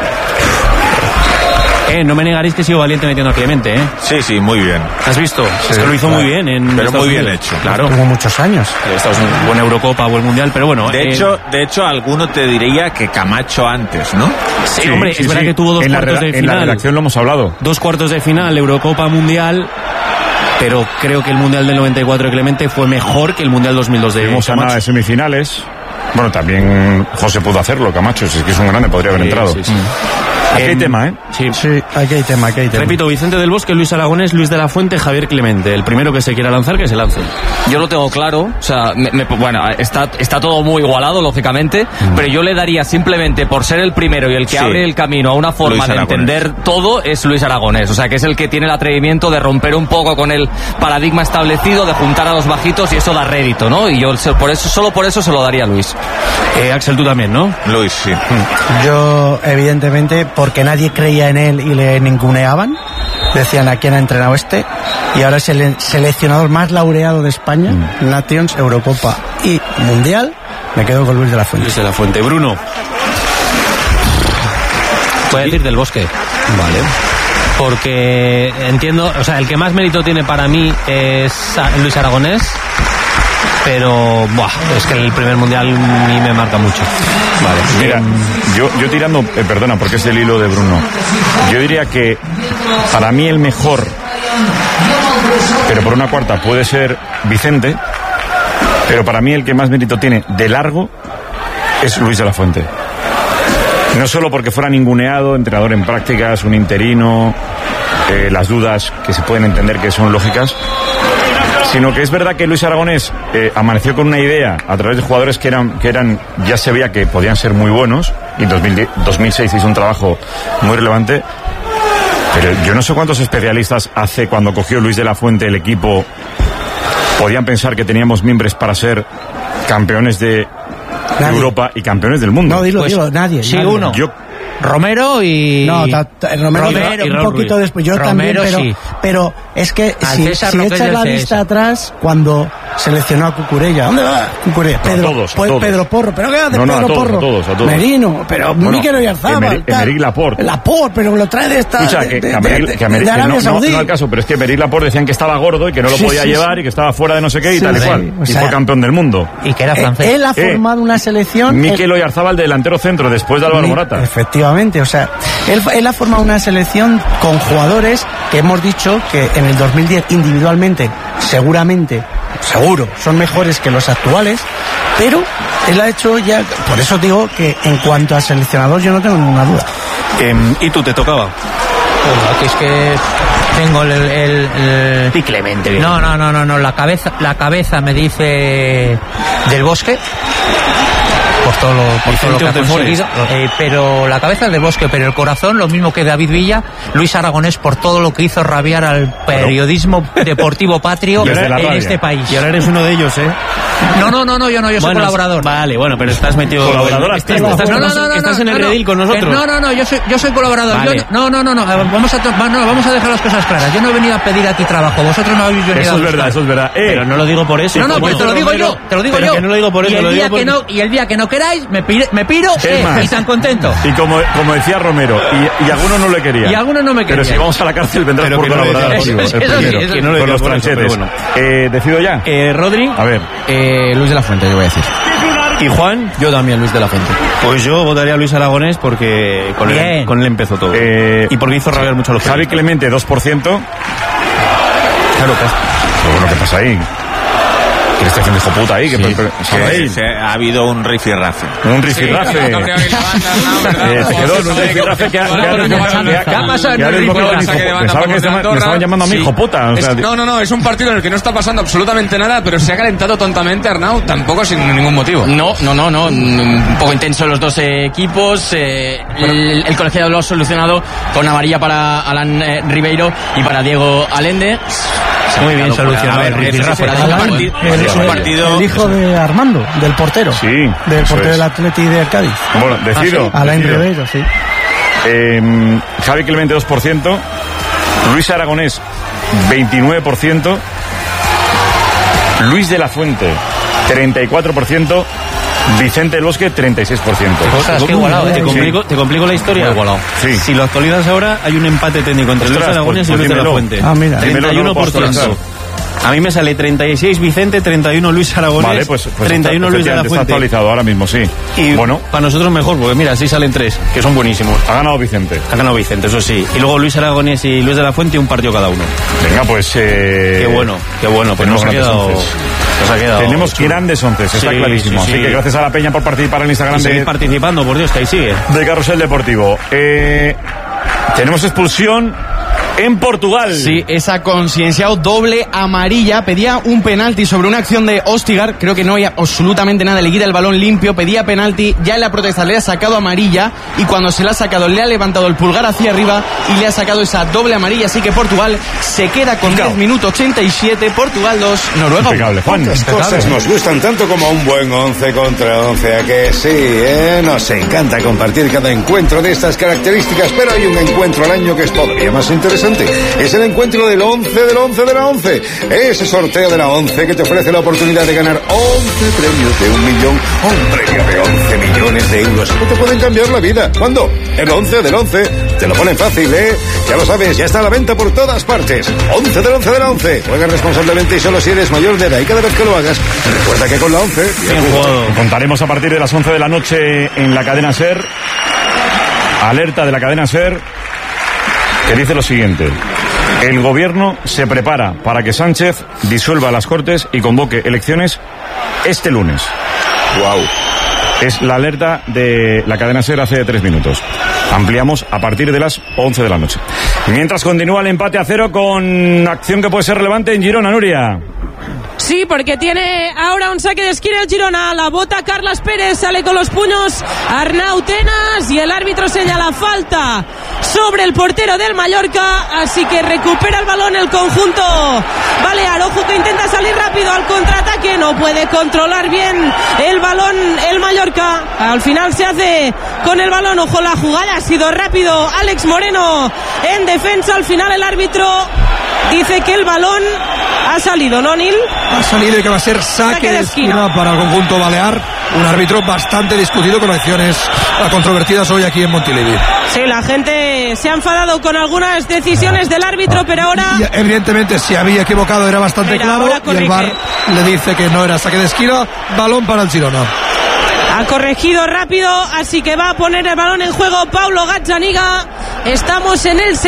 [SPEAKER 2] No me negaréis que he sido valiente metiendo a Clemente, ¿eh?
[SPEAKER 6] Sí, muy bien.
[SPEAKER 2] ¿Has visto? Sí, es que lo hizo muy bien.
[SPEAKER 6] Pero muy bien hecho.
[SPEAKER 2] Claro.
[SPEAKER 5] Tuvo muchos años.
[SPEAKER 2] Esta es una buena Eurocopa, buen Mundial, pero bueno.
[SPEAKER 6] De hecho, alguno te diría que Camacho antes, ¿no?
[SPEAKER 2] Sí, hombre, es verdad que tuvo 2 cuartos de final.
[SPEAKER 4] En la redacción lo hemos hablado.
[SPEAKER 2] 2 cuartos de final, Eurocopa, Mundial. Pero creo que el Mundial del 94 de Clemente fue mejor que el Mundial 2002 de
[SPEAKER 4] Camacho. Nada de semifinales. Bueno, también José pudo hacerlo, Camacho, si es que es un grande, podría haber entrado.
[SPEAKER 2] Sí.
[SPEAKER 4] Aquí hay tema, ¿eh?
[SPEAKER 5] Sí, aquí hay tema.
[SPEAKER 2] Repito, Vicente del Bosque, Luis Aragonés, Luis de la Fuente, Javier Clemente. El primero que se quiera lanzar, que se lance.
[SPEAKER 1] Yo lo tengo claro, o sea, bueno, está todo muy igualado, lógicamente, pero yo le daría simplemente por ser el primero y el que abre el camino a una forma de entender todo, es Luis Aragonés, o sea, que es el que tiene el atrevimiento de romper un poco con el paradigma establecido, de juntar a los bajitos, y eso da rédito, ¿no? Y yo solo por eso se lo daría a Luis.
[SPEAKER 2] Axel, tú también, ¿no?
[SPEAKER 6] Luis, sí.
[SPEAKER 5] Yo, evidentemente, porque nadie creía en él y le ninguneaban, decían a quién ha entrenado este, y ahora es el seleccionador más laureado de España, Nations, Eurocopa y Mundial. Me quedo con Luis de la Fuente.
[SPEAKER 2] Luis de la Fuente. Bruno.
[SPEAKER 10] Puede decir del Bosque.
[SPEAKER 2] Vale.
[SPEAKER 10] Porque entiendo, o sea, el que más mérito tiene para mí es Luis Aragonés, pero es que el primer Mundial a mí me marca mucho.
[SPEAKER 4] Vale, mira, yo tirando, perdona, porque es el hilo de Bruno, yo diría que para mí el mejor, pero por una cuarta, puede ser Vicente, pero para mí el que más mérito tiene de largo es Luis de la Fuente. No solo porque fuera ninguneado, entrenador en prácticas, un interino, las dudas que se pueden entender que son lógicas, sino que es verdad que Luis Aragonés amaneció con una idea a través de jugadores que eran ya se veía que podían ser muy buenos, y en 2006 hizo un trabajo muy relevante, pero yo no sé cuántos especialistas hace cuando cogió Luis de la Fuente el equipo podían pensar que teníamos miembros para ser campeones de Europa y campeones del mundo.
[SPEAKER 5] No, dilo, nadie.
[SPEAKER 3] Sí,
[SPEAKER 5] nadie.
[SPEAKER 3] uno. Romero y...
[SPEAKER 5] No, Romero un poquito después. Yo
[SPEAKER 3] Romero,
[SPEAKER 5] también, pero es que si echas la vista atrás, cuando seleccionó a Cucurella. ¿Dónde va Cucurella? Pedro Porro. ¿Pero qué hace Pedro Porro?
[SPEAKER 4] A todos.
[SPEAKER 5] Merino, pero Mikel Oyarzabal.
[SPEAKER 4] Emerick Laporte,
[SPEAKER 5] pero lo trae de esta...
[SPEAKER 4] Escucha, de Arabia Saudí. No al caso, pero es que Emerick Laporte decían que estaba gordo y que no lo podía llevar y que estaba fuera de no sé qué y tal y cual. Y fue campeón del mundo.
[SPEAKER 3] Y que era francés.
[SPEAKER 5] Él ha formado una selección...
[SPEAKER 4] Mikel Oyarzabal, delantero centro, después de Álvaro Morata.
[SPEAKER 5] Efectivamente, o sea, él ha formado una selección con jugadores que hemos dicho que en el 2010 individualmente, seguro, son mejores que los actuales, pero él ha hecho ya, por eso digo que en cuanto a seleccionador yo no tengo ninguna duda.
[SPEAKER 2] ¿Y tú te tocaba?
[SPEAKER 3] Bueno, aquí es que tengo el...
[SPEAKER 2] Y Clemente.
[SPEAKER 3] No, la cabeza me dice del Bosque. Por todo lo que ha conseguido, pero la cabeza es del Bosque, pero el corazón, lo mismo que David Villa, Luis Aragonés, por todo lo que hizo rabiar al periodismo deportivo patrio en este país.
[SPEAKER 2] Y ahora eres uno de ellos, ¿eh?
[SPEAKER 3] No, yo soy colaborador.
[SPEAKER 2] Vale, bueno, pero estás metido...
[SPEAKER 4] Colaborador activo.
[SPEAKER 2] Estás en el redil con nosotros.
[SPEAKER 3] No, yo soy colaborador.
[SPEAKER 2] Vale.
[SPEAKER 3] Vamos a dejar las cosas claras. Yo no he venido a pedir aquí trabajo. Vosotros no habéis venido a buscar.
[SPEAKER 4] Eso es verdad.
[SPEAKER 2] Pero no lo digo por eso.
[SPEAKER 3] No, pero te lo digo yo.
[SPEAKER 2] Que no lo digo por eso.
[SPEAKER 3] Y el día que no queráis, me piro y tan contento.
[SPEAKER 4] Y como decía Romero, y algunos no le querían.
[SPEAKER 3] Y algunos no me querían.
[SPEAKER 4] Pero si vamos a la cárcel vendrás por colaborar contigo. El primero, con los tranchetes. ¿Decido ya?
[SPEAKER 2] Rodri.
[SPEAKER 4] A ver.
[SPEAKER 7] Luis de la Fuente, yo voy a decir.
[SPEAKER 2] ¿Y Juan?
[SPEAKER 7] Yo también, Luis de la Fuente.
[SPEAKER 2] Pues yo votaría a Luis Aragonés porque con él empezó todo. Y porque hizo rabiar mucho a los
[SPEAKER 4] Javi Clemente, 2%. Claro, bueno, ¿qué pasa ahí? ¿Qué le está haciendo hijo puta ahí?
[SPEAKER 6] Ha habido un rifirrafe.
[SPEAKER 4] Un rifirrafe. Se quedó en un rifirrafe que ha pasado en el rifirrafe. Pensaba que me estaban llamando a mí hijo puta.
[SPEAKER 8] No, es un partido en el que no está pasando absolutamente nada, pero se ha calentado tontamente Arnau, tampoco sin ningún motivo.
[SPEAKER 1] No, un poco intenso los dos equipos. El colegiado lo ha solucionado con amarilla para Alan Ribeiro y para Diego Allende.
[SPEAKER 3] Muy bien solucionado el rifirrafe.
[SPEAKER 5] El hijo de Armando, del portero.
[SPEAKER 4] Sí.
[SPEAKER 5] Del portero del Atleti de Cádiz.
[SPEAKER 4] Bueno, decido.
[SPEAKER 5] Alain Ribeiro, sí.
[SPEAKER 4] Javi Clemente, 2%. Luis Aragonés, 29%. Luis de la Fuente, 34%. Vicente del Bosque, 36%.
[SPEAKER 2] Te complico la historia.
[SPEAKER 4] Sí.
[SPEAKER 2] Si lo actualizas ahora, hay un empate técnico entre Luis Aragonés y Luis de la Fuente.
[SPEAKER 5] Mira.
[SPEAKER 2] 31%. A mí me sale 36 Vicente, 31 Luis Aragonés,
[SPEAKER 4] vale, pues
[SPEAKER 2] 31 Luis de la Fuente.
[SPEAKER 4] Está actualizado ahora mismo, sí.
[SPEAKER 2] Y bueno, para nosotros mejor, porque mira, así salen 3, que son buenísimos.
[SPEAKER 4] Ha ganado Vicente,
[SPEAKER 2] eso sí. Y luego Luis Aragonés y Luis de la Fuente, un partido cada uno.
[SPEAKER 4] Venga, pues...
[SPEAKER 2] Qué bueno. Pues nos ha quedado...
[SPEAKER 4] Tenemos grandes 11, está clarísimo. Así que gracias a la peña por participar en el Instagram.
[SPEAKER 2] Seguir participando, por Dios, que ahí sigue.
[SPEAKER 4] De Carrusel Deportivo. Tenemos expulsión en Portugal.
[SPEAKER 9] Sí, esa concienciado doble amarilla. Pedía un penalti sobre una acción de Ostigar. Creo que no hay absolutamente nada. Le quita el balón limpio. Pedía penalti. Ya en la protesta le ha sacado amarilla. Y cuando se la ha sacado, le ha levantado el pulgar hacia arriba. Y le ha sacado esa doble amarilla. Así que Portugal se queda con 10 minutos 87. Portugal 2, Noruega 1.
[SPEAKER 4] Impecable, Juan.
[SPEAKER 11] Las cosas nos gustan tanto como un buen 11 contra 11. ¿A que sí? Nos encanta compartir cada encuentro de estas características. Pero hay un encuentro al año que es todavía más interesante. Es el encuentro del 11 del 11 de la 11. Ese sorteo de la 11 que te ofrece la oportunidad de ganar 11 premios de 1 millón o un premio de 11 millones de euros que te pueden cambiar la vida. ¿Cuándo? El 11 del 11. Te lo ponen fácil, ¿eh? Ya lo sabes, ya está a la venta por todas partes. 11 del 11 de la 11. Juega responsablemente y solo si eres mayor de edad. Y cada vez que lo hagas, recuerda que con la 11...
[SPEAKER 4] Bien jugado. Contaremos a partir de las 11 de la noche en la cadena SER. Alerta de la cadena SER, que dice lo siguiente: el gobierno se prepara para que Sánchez disuelva las Cortes y convoque elecciones este lunes.
[SPEAKER 11] Wow.
[SPEAKER 4] Es la alerta de la cadena SER hace 3 minutos. Ampliamos a partir de las 11 de la noche. Mientras continúa el empate a 0 con acción que puede ser relevante en Girona, Nuria.
[SPEAKER 12] Sí, porque tiene ahora un saque de esquina el Girona. La bota Carlas Pérez, sale con los puños Arnau Tenas y el árbitro señala falta sobre el portero del Mallorca. Así que recupera el balón el conjunto balear. Ojo que intenta salir rápido al contraataque. No puede controlar bien el balón el Mallorca. Al final se hace con el balón. Ojo, la jugada ha sido rápido. Alex Moreno en defensa. Al final el árbitro dice que el balón ha salido, ¿no, Nil?
[SPEAKER 13] Ha salido y que va a ser saque de esquina para el conjunto balear. Un árbitro bastante discutido con acciones controvertidas hoy aquí en Montilivi.
[SPEAKER 12] Sí, la gente se ha enfadado con algunas decisiones del árbitro, pero ahora...
[SPEAKER 13] Y evidentemente, si había equivocado era bastante claro. Y el VAR le dice que no era saque de esquina. Balón para el Girona.
[SPEAKER 12] Ha corregido rápido, así que va a poner el balón en juego Paulo Gazzaniga. Estamos en el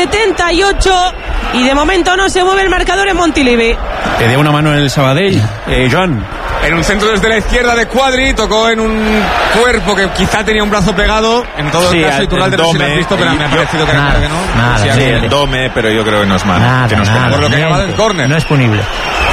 [SPEAKER 12] 78 y de momento no se mueve el marcador en Montilivi.
[SPEAKER 2] Te dio una mano en el Sabadell, Joan.
[SPEAKER 8] En un centro desde la izquierda de Cuadri, tocó en un cuerpo que quizá tenía un brazo pegado. En todo el caso, Iturralde no sé si lo has visto, pero me ha parecido que era que no.
[SPEAKER 6] Nada, sí, el Dome, pero yo creo que no es mal.
[SPEAKER 3] Nada,
[SPEAKER 8] por lo que ha llamado el córner.
[SPEAKER 3] No es punible.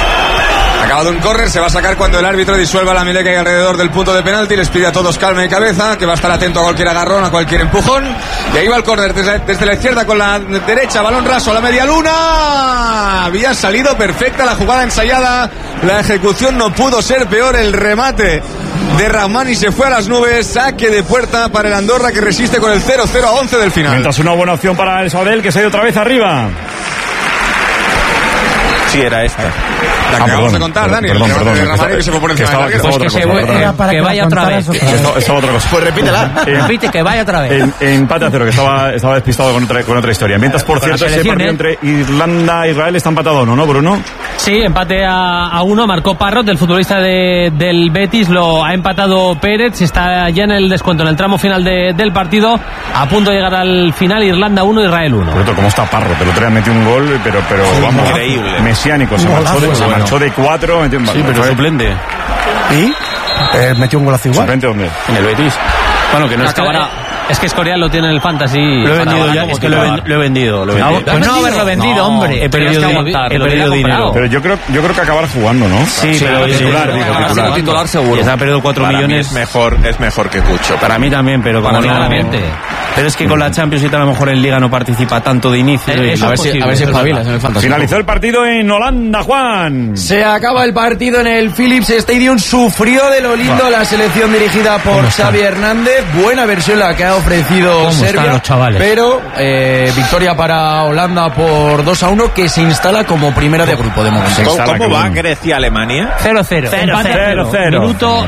[SPEAKER 8] Acabado un córner, se va a sacar cuando el árbitro disuelva la melé que hay alrededor del punto de penalti. Les pide a todos calma y cabeza, que va a estar atento a cualquier agarrón, a cualquier empujón. Y ahí va el córner desde la izquierda con la derecha, balón raso a la media luna. Había salido perfecta la jugada ensayada. La ejecución no pudo ser peor. El remate de Rahmani se fue a las nubes. Saque de puerta para el Andorra, que resiste con el 0-0 a 11 del final.
[SPEAKER 4] Mientras una buena opción para el Sabadell, que se ha ido otra vez arriba.
[SPEAKER 6] Sí, era esta.
[SPEAKER 8] La que acabamos de contar, Dani.
[SPEAKER 4] Perdón.
[SPEAKER 8] Que se fue por encima de la guerra.
[SPEAKER 3] Que vaya otra vez.
[SPEAKER 4] Esa otra cosa.
[SPEAKER 6] Pues repítela.
[SPEAKER 3] Repite, que vaya otra vez.
[SPEAKER 4] Empate a 0, que estaba despistado con otra historia. Mientras, por cierto, ese partido entre Irlanda e Israel está empatado, ¿no, Bruno?
[SPEAKER 10] Sí, empate a 1. Marcó Parrot, del futbolista del Betis. Lo ha empatado Pérez. Está ya en el descuento, en el tramo final del partido. A punto de llegar al final. Irlanda 1, Israel 1.
[SPEAKER 4] Por cierto, ¿cómo está Parrot? El otro día metió un gol, pero vamos,
[SPEAKER 6] increíble.
[SPEAKER 4] Mesiánico. Se marchó de 4. Metió un
[SPEAKER 2] sí, pero suplente.
[SPEAKER 5] ¿Y? Metió un golazo igual.
[SPEAKER 4] ¿Suplente dónde?
[SPEAKER 2] En el Betis. Bueno, que no
[SPEAKER 10] acabará. Es que Escorial lo tiene en el Fantasy.
[SPEAKER 2] Lo he vendido ya, es que lo he vendido.
[SPEAKER 3] Pues no haberlo vendido, hombre.
[SPEAKER 2] He perdido dinero.
[SPEAKER 4] Pero yo creo que acabar jugando, ¿no?
[SPEAKER 2] Sí, pero
[SPEAKER 1] titular seguro.
[SPEAKER 2] Y se ha perdido 4 millones.
[SPEAKER 6] Es mejor que Cucho.
[SPEAKER 2] Para mí también, pero como
[SPEAKER 10] claramente.
[SPEAKER 2] Pero es que con la Champions y tal, a lo mejor en Liga no participa tanto de inicio.
[SPEAKER 7] A ver si espabilas en el Fantasy.
[SPEAKER 4] Finalizó el partido en Holanda, Juan.
[SPEAKER 7] Se acaba el partido en el Philips Stadium. Sufrió de lo lindo la selección dirigida por Xavi Hernández. Buena versión la que ha ofrecido Serbia, pero victoria para Holanda por 2-1, que se instala como primera de grupo de momento.
[SPEAKER 6] ¿Cómo va Grecia-Alemania?
[SPEAKER 10] 0-0. Minuto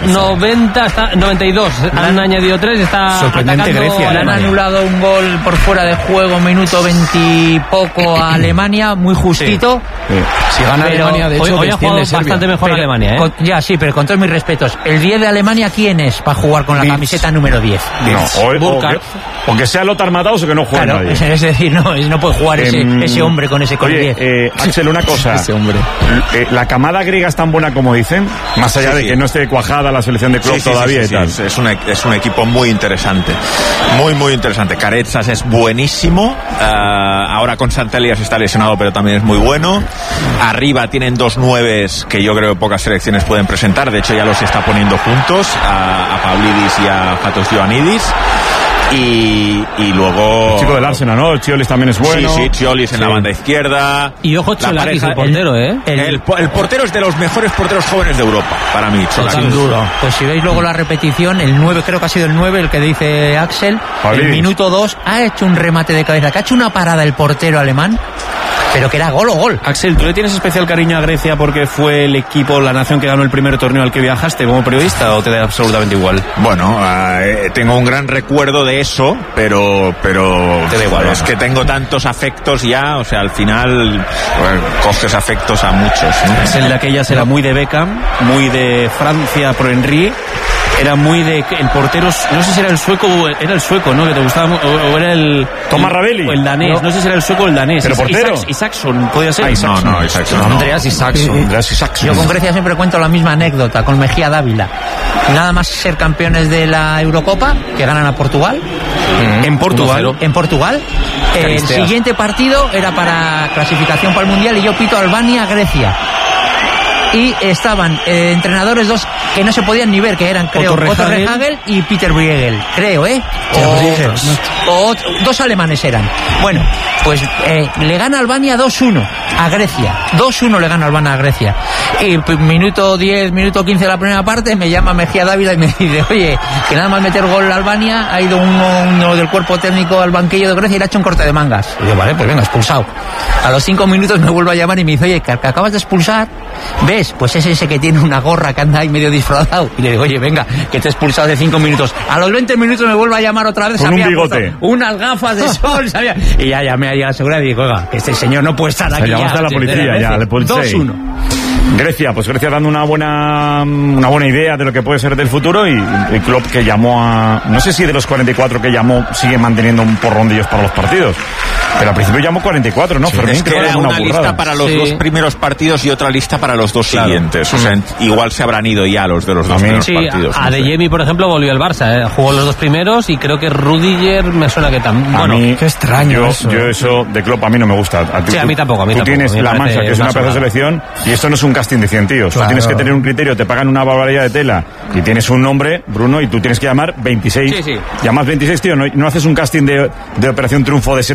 [SPEAKER 10] 92. Han añadido 3. Está
[SPEAKER 3] sorprendente Grecia. Le han anulado un gol por fuera de juego, minuto 20 y poco a Alemania, muy justito.
[SPEAKER 7] Sí. Si gana Alemania, de hecho,
[SPEAKER 10] hoy ha jugado bastante mejor Alemania, ¿eh?
[SPEAKER 3] Ya, sí, pero con todos mis respetos. ¿El 10 de Alemania quién es para jugar con la camiseta número 10?
[SPEAKER 4] O que sea Lothar Matthaus o que no juegue nadie.
[SPEAKER 3] Es decir, no puede jugar ese hombre con ese con 10.
[SPEAKER 4] Axel, una cosa.
[SPEAKER 7] Ese hombre.
[SPEAKER 4] La camada griega es tan buena como dicen, más allá de que no esté cuajada la selección de Klopp todavía y tal.
[SPEAKER 6] Es un equipo muy interesante. Muy interesante. Caretsas es buenísimo. Ahora con Santelias está lesionado, pero también es muy bueno. Arriba tienen 2 9s que yo creo que pocas selecciones pueden presentar. De hecho, ya los está poniendo juntos, a Pavlidis y a Fatos Ioannidis. Y luego...
[SPEAKER 4] El chico del Arsenal, ¿no? Chiolis también es bueno.
[SPEAKER 6] Sí, Chiolis en la banda izquierda.
[SPEAKER 10] Y ojo, Cholakis, el portero, ¿eh?
[SPEAKER 6] El portero es de los mejores porteros jóvenes de Europa, para mí, Cholakis.
[SPEAKER 3] Sin duda. Pues si veis luego la repetición, el 9, creo que ha sido el 9, el que dice Axel, el minuto 2, ha hecho un remate de cabeza, que ha hecho una parada el portero alemán, pero que era gol o gol.
[SPEAKER 2] Axel, ¿tú le tienes especial cariño a Grecia porque fue el equipo, la nación que ganó el primer torneo al que viajaste como periodista, o te da absolutamente igual?
[SPEAKER 6] Bueno, tengo un gran recuerdo de eso, pero te da igual. Es que tengo tantos afectos ya, o sea, al final coges afectos a muchos, ¿no?
[SPEAKER 2] Es el de aquellas, era muy de Beckham, muy de Francia por Henry. Era muy de... El portero, no sé si era el sueco, ¿no? Que te gustaba, o era el...
[SPEAKER 4] Thomas Ravelli.
[SPEAKER 2] O el danés, no sé si era el sueco o el danés.
[SPEAKER 4] Pero portero.
[SPEAKER 2] Isaacson, podía ser.
[SPEAKER 6] No, Isaacson.
[SPEAKER 3] Andreas Isaacson. Yo con Grecia siempre cuento la misma anécdota, con Mejía Dávila. Nada más ser campeones de la Eurocopa, que ganan a Portugal.
[SPEAKER 2] En Portugal.
[SPEAKER 3] En Portugal. El siguiente partido era para clasificación para el Mundial y yo pito Albania-Grecia. Y estaban entrenadores dos que no se podían ni ver, que eran, creo, Otto Rehagel y Peter Bruegel, creo, o 2 alemanes eran. Bueno, pues le gana Albania 2-1 a Grecia. 2-1 le gana Albania a Grecia. Y minuto 10, minuto 15 de la primera parte, me llama Mejía Dávila y me dice, oye, que nada más meter gol a Albania, ha ido uno del cuerpo técnico al banquillo de Grecia y le ha hecho un corte de mangas. Y yo, vale, pues venga, expulsado. A los 5 minutos me vuelve a llamar y me dice, oye, que acabas de expulsar, ¿ves? Pues es ese que tiene una gorra que anda ahí medio disfrazado. Y le digo, oye, venga, que te he expulsado de 5 minutos. A los 20 minutos me vuelve a llamar otra vez.
[SPEAKER 4] Con un bigote.
[SPEAKER 3] Unas gafas de sol, ¿sabía? Y ya llamé a la seguridad y digo, oiga, que este señor no puede estar aquí.
[SPEAKER 4] Llamaste a la policía, ya, le puse
[SPEAKER 3] 2-1.
[SPEAKER 4] Grecia, pues Grecia dando una buena idea de lo que puede ser del futuro, y el Klopp, que llamó a... No sé si de los 44 que llamó sigue manteniendo un porrón de ellos para los partidos, pero al principio llamó 44, ¿no?
[SPEAKER 6] Sí,
[SPEAKER 4] Fermín,
[SPEAKER 6] es que era una lista para los 2 primeros partidos y otra lista para los 2 siguientes. O sea, igual se habrán ido ya los de los 2 primeros partidos.
[SPEAKER 10] A De Jemi, por ejemplo, volvió al Barça, jugó los 2 primeros y creo que Rudiger me suena que también.
[SPEAKER 4] Bueno,
[SPEAKER 7] qué extraño
[SPEAKER 4] yo eso de Klopp a mí no me gusta.
[SPEAKER 10] A mí tampoco.
[SPEAKER 4] Tú tienes la Mansa, que es una pedazo de selección, y esto no es un casting de 100 tíos. Claro. Tienes que tener un criterio, te pagan una barbaridad de tela y tienes un nombre, Bruno, y tú tienes que llamar 26.
[SPEAKER 10] Sí.
[SPEAKER 4] Llamas 26, tío, no haces un casting de Operación Triunfo de 70 tíos.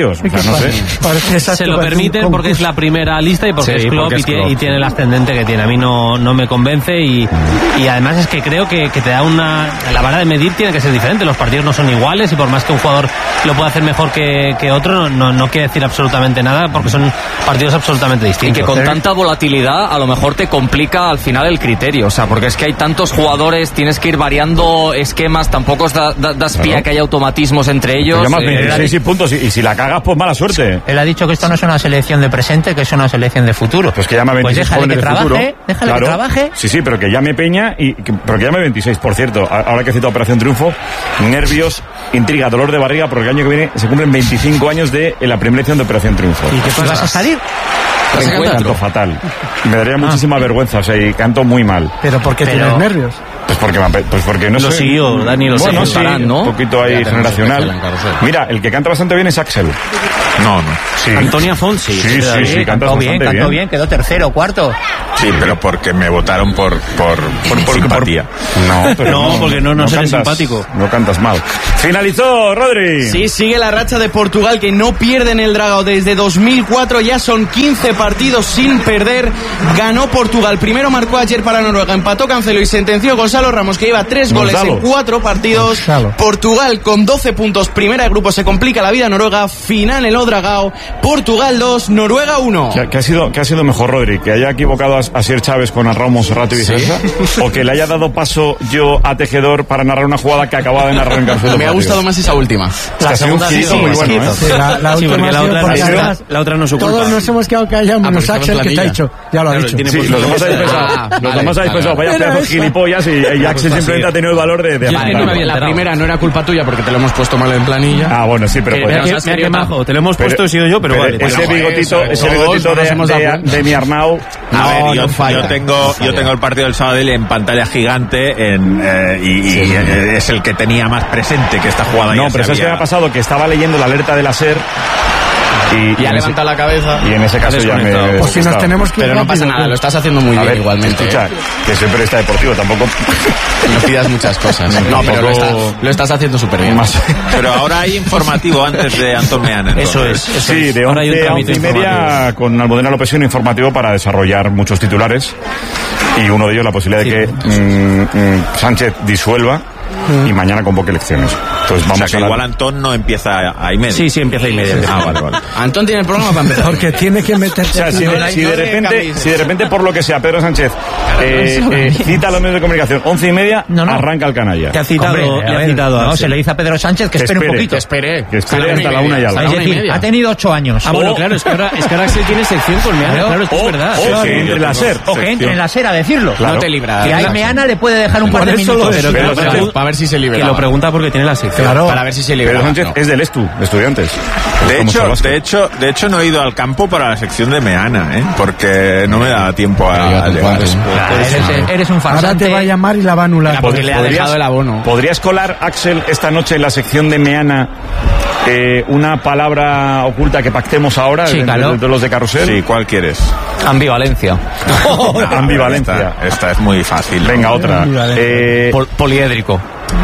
[SPEAKER 4] ellos. O sea, no sé.
[SPEAKER 10] Se lo permiten porque es la primera lista y porque es Klopp y tiene el ascendente que tiene. A mí no me convence y además es que creo que te da la vara de medir tiene que ser diferente. Los partidos no son iguales y por más que un jugador lo pueda hacer mejor que otro, no quiere decir absolutamente nada porque son partidos absolutamente distintos.
[SPEAKER 1] Y que con tanta volatilidad a lo mejor te complica al final el criterio, o sea, porque es que hay tantos jugadores, tienes que ir variando esquemas, tampoco das pie a que haya automatismos entre ellos.
[SPEAKER 4] Llamas 26 puntos y si la cagas, pues mala suerte.
[SPEAKER 3] Él ha dicho que esto no es una selección de presente, que es una selección de futuro.
[SPEAKER 4] Pues que llama 26
[SPEAKER 3] jóvenes de futuro. Déjale
[SPEAKER 4] claro,
[SPEAKER 3] que trabaje.
[SPEAKER 4] Sí, pero que llame Peña pero que llame 26, por cierto. Ahora que he citado Operación Triunfo, nervios, intriga, dolor de barriga, porque el año que viene se cumplen 25 años de la primera edición de Operación Triunfo.
[SPEAKER 3] ¿Y qué pasa? ¿Vas a salir?
[SPEAKER 4] Canto fatal. Me daría muchísima vergüenza, o sea, y canto muy mal.
[SPEAKER 5] ¿Pero por qué tienes nervios?
[SPEAKER 4] Pues porque no sé.
[SPEAKER 2] Lo siguió, Dani, lo siguió.
[SPEAKER 4] Sí, ¿no? Un poquito ahí generacional. Mira, el que canta bastante bien es Axel.
[SPEAKER 6] No.
[SPEAKER 4] Sí.
[SPEAKER 2] Antonia Font, sí,
[SPEAKER 4] cantó
[SPEAKER 3] bien, quedó tercero, cuarto.
[SPEAKER 6] Sí, pero porque me votaron por simpatía.
[SPEAKER 2] No, porque no eres simpático.
[SPEAKER 4] No cantas mal. Finalizó, Rodri.
[SPEAKER 9] Sí, sigue la racha de Portugal que no pierde en el Dragao desde 2004, ya son 15 partidos sin perder. Ganó Portugal, primero marcó ayer para Noruega, empató Cancelo y sentenció Gonzalo Ramos, que lleva 3 goles en 4 partidos. Portugal con 12 puntos, primera de grupo, se complica la vida Noruega, final en el Dragao, Portugal 2, Noruega 1.
[SPEAKER 4] ¿Qué ha sido mejor, Rodri? ¿Que haya equivocado a Asier Chávez con Arrao Monserrato y viceversa? ¿O que le haya dado paso yo a Tejedor para narrar una jugada que acababa de narrar en Carlos?
[SPEAKER 9] Me ha gustado más esa última.
[SPEAKER 10] La segunda ha sido
[SPEAKER 4] muy bueno, ¿eh?
[SPEAKER 5] La última
[SPEAKER 2] la otra no se oculta.
[SPEAKER 5] Todos nos hemos quedado callados, menos Axel, que te ha dicho. Ya lo ha dicho.
[SPEAKER 4] Sí, los demás habéis pensado, vaya pedazo de gilipollas, y Axel simplemente ha tenido el valor de
[SPEAKER 9] la primera no era culpa tuya porque te lo hemos puesto mal en planilla.
[SPEAKER 4] Ah, bueno, sí, pero
[SPEAKER 2] qué majo, te lo hemos puesto, he sido yo, pero vale.
[SPEAKER 4] Ese bigotito de mi Arnau.
[SPEAKER 6] A ver, yo tengo el partido del Sabadell en pantalla gigante y es el que tenía más presente que esta jugada.
[SPEAKER 4] No, pero ¿sabes qué me ha pasado? Que estaba leyendo la alerta de la SER
[SPEAKER 9] y ha levantado la cabeza.
[SPEAKER 4] Y en ese caso ya me...
[SPEAKER 5] Pues si nos tenemos que...
[SPEAKER 9] Pero no pasa nada, lo estás haciendo muy bien igualmente.
[SPEAKER 4] Escucha, que soy periodista deportivo, tampoco...
[SPEAKER 9] No pidas muchas cosas. No, pero lo estás haciendo súper bien.
[SPEAKER 6] Pero ahora hay informativo antes de Antón Meana.
[SPEAKER 2] Eso es.
[SPEAKER 4] Sí, de 11 a 11 y media con Almudena López un informativo para desarrollar muchos titulares. Y uno de ellos la posibilidad de que Sánchez disuelva y mañana convoque elecciones. Entonces vamos
[SPEAKER 6] que igual Antón no empieza a y media.
[SPEAKER 2] Sí, empieza a y media.
[SPEAKER 6] Vale.
[SPEAKER 9] Antón tiene el programa para empezar.
[SPEAKER 5] Porque tiene que meterse.
[SPEAKER 4] O sea, si de repente por lo que sea Pedro Sánchez cita a los medios de comunicación 11 y media, arranca el canalla.
[SPEAKER 2] Te ha citado,
[SPEAKER 3] no, se le dice a Pedro Sánchez que espere un poquito.
[SPEAKER 4] Que espere hasta la 1 y algo.
[SPEAKER 3] Es decir, ha tenido 8 años.
[SPEAKER 2] Ah, bueno, claro, es que ahora Axel tiene sección con Meana. Claro, esto es verdad.
[SPEAKER 4] O que entre la SER.
[SPEAKER 3] O que entre en la SER a decirlo.
[SPEAKER 9] No te libras.
[SPEAKER 3] Que ahí Meana le puede dejar un par de minutos.
[SPEAKER 9] Para ver si se libera.
[SPEAKER 2] Que lo pregunta porque tiene la sección.
[SPEAKER 5] Claro.
[SPEAKER 9] Para ver si se libera.
[SPEAKER 4] Pedro Sánchez es del Estu, de Estudiantes.
[SPEAKER 6] De hecho no he ido al campo para la sección de Meana, porque no me da tiempo a llegar.
[SPEAKER 3] Eres un farsante.
[SPEAKER 5] Ahora te va a llamar y la va a anular.
[SPEAKER 9] Porque le ha dejado el abono.
[SPEAKER 4] ¿Podrías colar, Axel, esta noche en la sección de Meana una palabra oculta que pactemos ahora de los de Carrusel?
[SPEAKER 6] Sí, ¿cuál quieres?
[SPEAKER 1] Ambivalencia.
[SPEAKER 4] Ambivalencia.
[SPEAKER 6] Esta es muy fácil.
[SPEAKER 4] Venga, otra.
[SPEAKER 1] Poliédrico.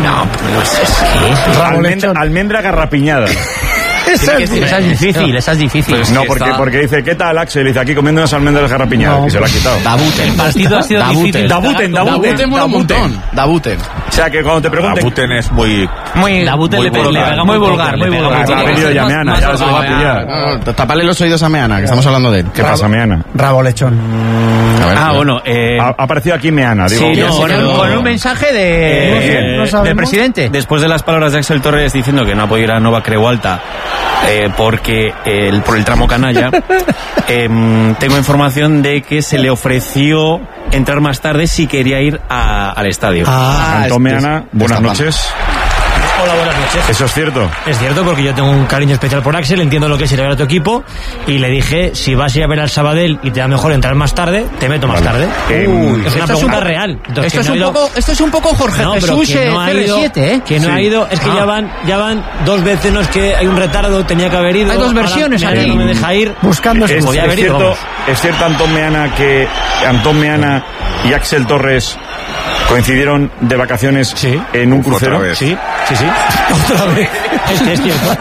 [SPEAKER 3] No es
[SPEAKER 4] Almendra garrapiñada.
[SPEAKER 3] Esa es difícil.
[SPEAKER 4] No, porque dice, ¿qué tal, Axel? Dice, aquí comiendo unas almendras garrapiñadas. Y se lo ha quitado.
[SPEAKER 10] El partido ha sido difícil.
[SPEAKER 9] Dabuten.
[SPEAKER 4] O sea, que cuando te pregunten...
[SPEAKER 6] Dabuten es muy
[SPEAKER 10] Dabuten le pega muy vulgar.
[SPEAKER 4] Ha venido ya Meana, ya se lo va a pillar.
[SPEAKER 9] Tapale los oídos a Meana, que estamos hablando de él.
[SPEAKER 4] ¿Qué pasa, Meana?
[SPEAKER 5] Rabo lechón.
[SPEAKER 2] Bueno.
[SPEAKER 4] Ha aparecido aquí Meana, digo.
[SPEAKER 3] Sí, con un mensaje del presidente.
[SPEAKER 2] Después de las palabras de Axel Torres diciendo que no apoya a Nova Creu Alta porque por el tramo canalla, tengo información de que se le ofreció entrar más tarde si quería ir al estadio.
[SPEAKER 4] Antón Meana, buenas noches.
[SPEAKER 14] Hola, buenas noches.
[SPEAKER 4] ¿Eso es cierto?
[SPEAKER 14] Es cierto, porque yo tengo un cariño especial por Axel, entiendo lo que es ir a ver a tu equipo, y le dije, si vas a ir a ver al Sabadell y te da mejor entrar más tarde, te meto más tarde. Es una pregunta real.
[SPEAKER 3] Entonces, esto es un poco Jorge Jesús CR7,
[SPEAKER 14] Que no ha ido, es que ya van 2 veces, no es que hay un retardo, tenía que haber ido.
[SPEAKER 3] Hay 2 versiones aquí.
[SPEAKER 14] No me deja ir.
[SPEAKER 5] Buscando
[SPEAKER 4] es cierto, Antón Meana, que Antón Meana y Axel Torres coincidieron de vacaciones en un crucero.
[SPEAKER 14] Sí. Otra vez. Es cierto.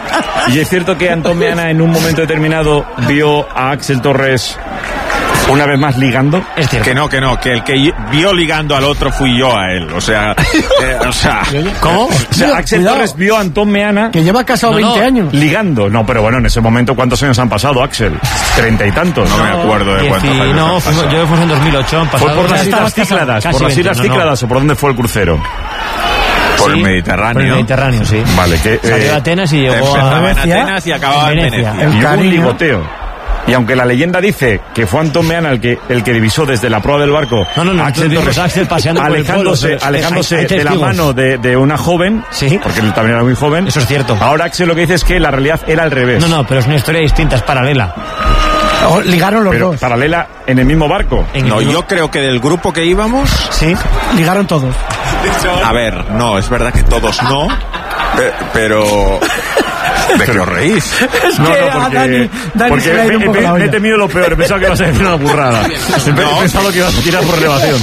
[SPEAKER 4] Y es cierto que Antón Meana en un momento determinado vio a Axel Torres una vez más ligando.
[SPEAKER 14] Es cierto.
[SPEAKER 6] Que el que vio ligando al otro fui yo a él. O sea,
[SPEAKER 4] ¿cómo? O sea, Axel Torres vio a Antón Meana,
[SPEAKER 5] que lleva casado 20 años.
[SPEAKER 4] Ligando. No, pero bueno, en ese momento, ¿cuántos años han pasado, Axel? 30 y tantos.
[SPEAKER 6] No me acuerdo de cuántos años.
[SPEAKER 14] No, yo fui en 2008.
[SPEAKER 4] ¿Fue por las Islas Cícladas? ¿Por las Islas Cícladas o por dónde fue el crucero?
[SPEAKER 6] Por el Mediterráneo.
[SPEAKER 14] Por el Mediterráneo, sí.
[SPEAKER 4] Vale, que
[SPEAKER 14] salió de Atenas y llegó a
[SPEAKER 6] Atenas y acababa en Venecia.
[SPEAKER 4] Y hubo un ligoteo. Y aunque la leyenda dice que fue Antón Meana el que divisó desde la proa del barco
[SPEAKER 14] a Axel Torres,
[SPEAKER 4] alejándose de la mano de una joven, porque él también era muy joven.
[SPEAKER 14] Eso es cierto.
[SPEAKER 4] Ahora Axel lo que dice es que la realidad era al revés.
[SPEAKER 14] No, pero es una historia distinta, es paralela.
[SPEAKER 5] Ligaron los dos.
[SPEAKER 4] Paralela en el mismo barco.
[SPEAKER 6] Yo creo que del grupo que íbamos...
[SPEAKER 5] Sí, ligaron todos.
[SPEAKER 6] A ver, no, es verdad que todos no, pero... ¿De qué os reís?
[SPEAKER 5] Es que
[SPEAKER 4] porque me he temido lo peor. He pensado que ibas a decir una burrada. He pensado que ibas a tirar por relevación.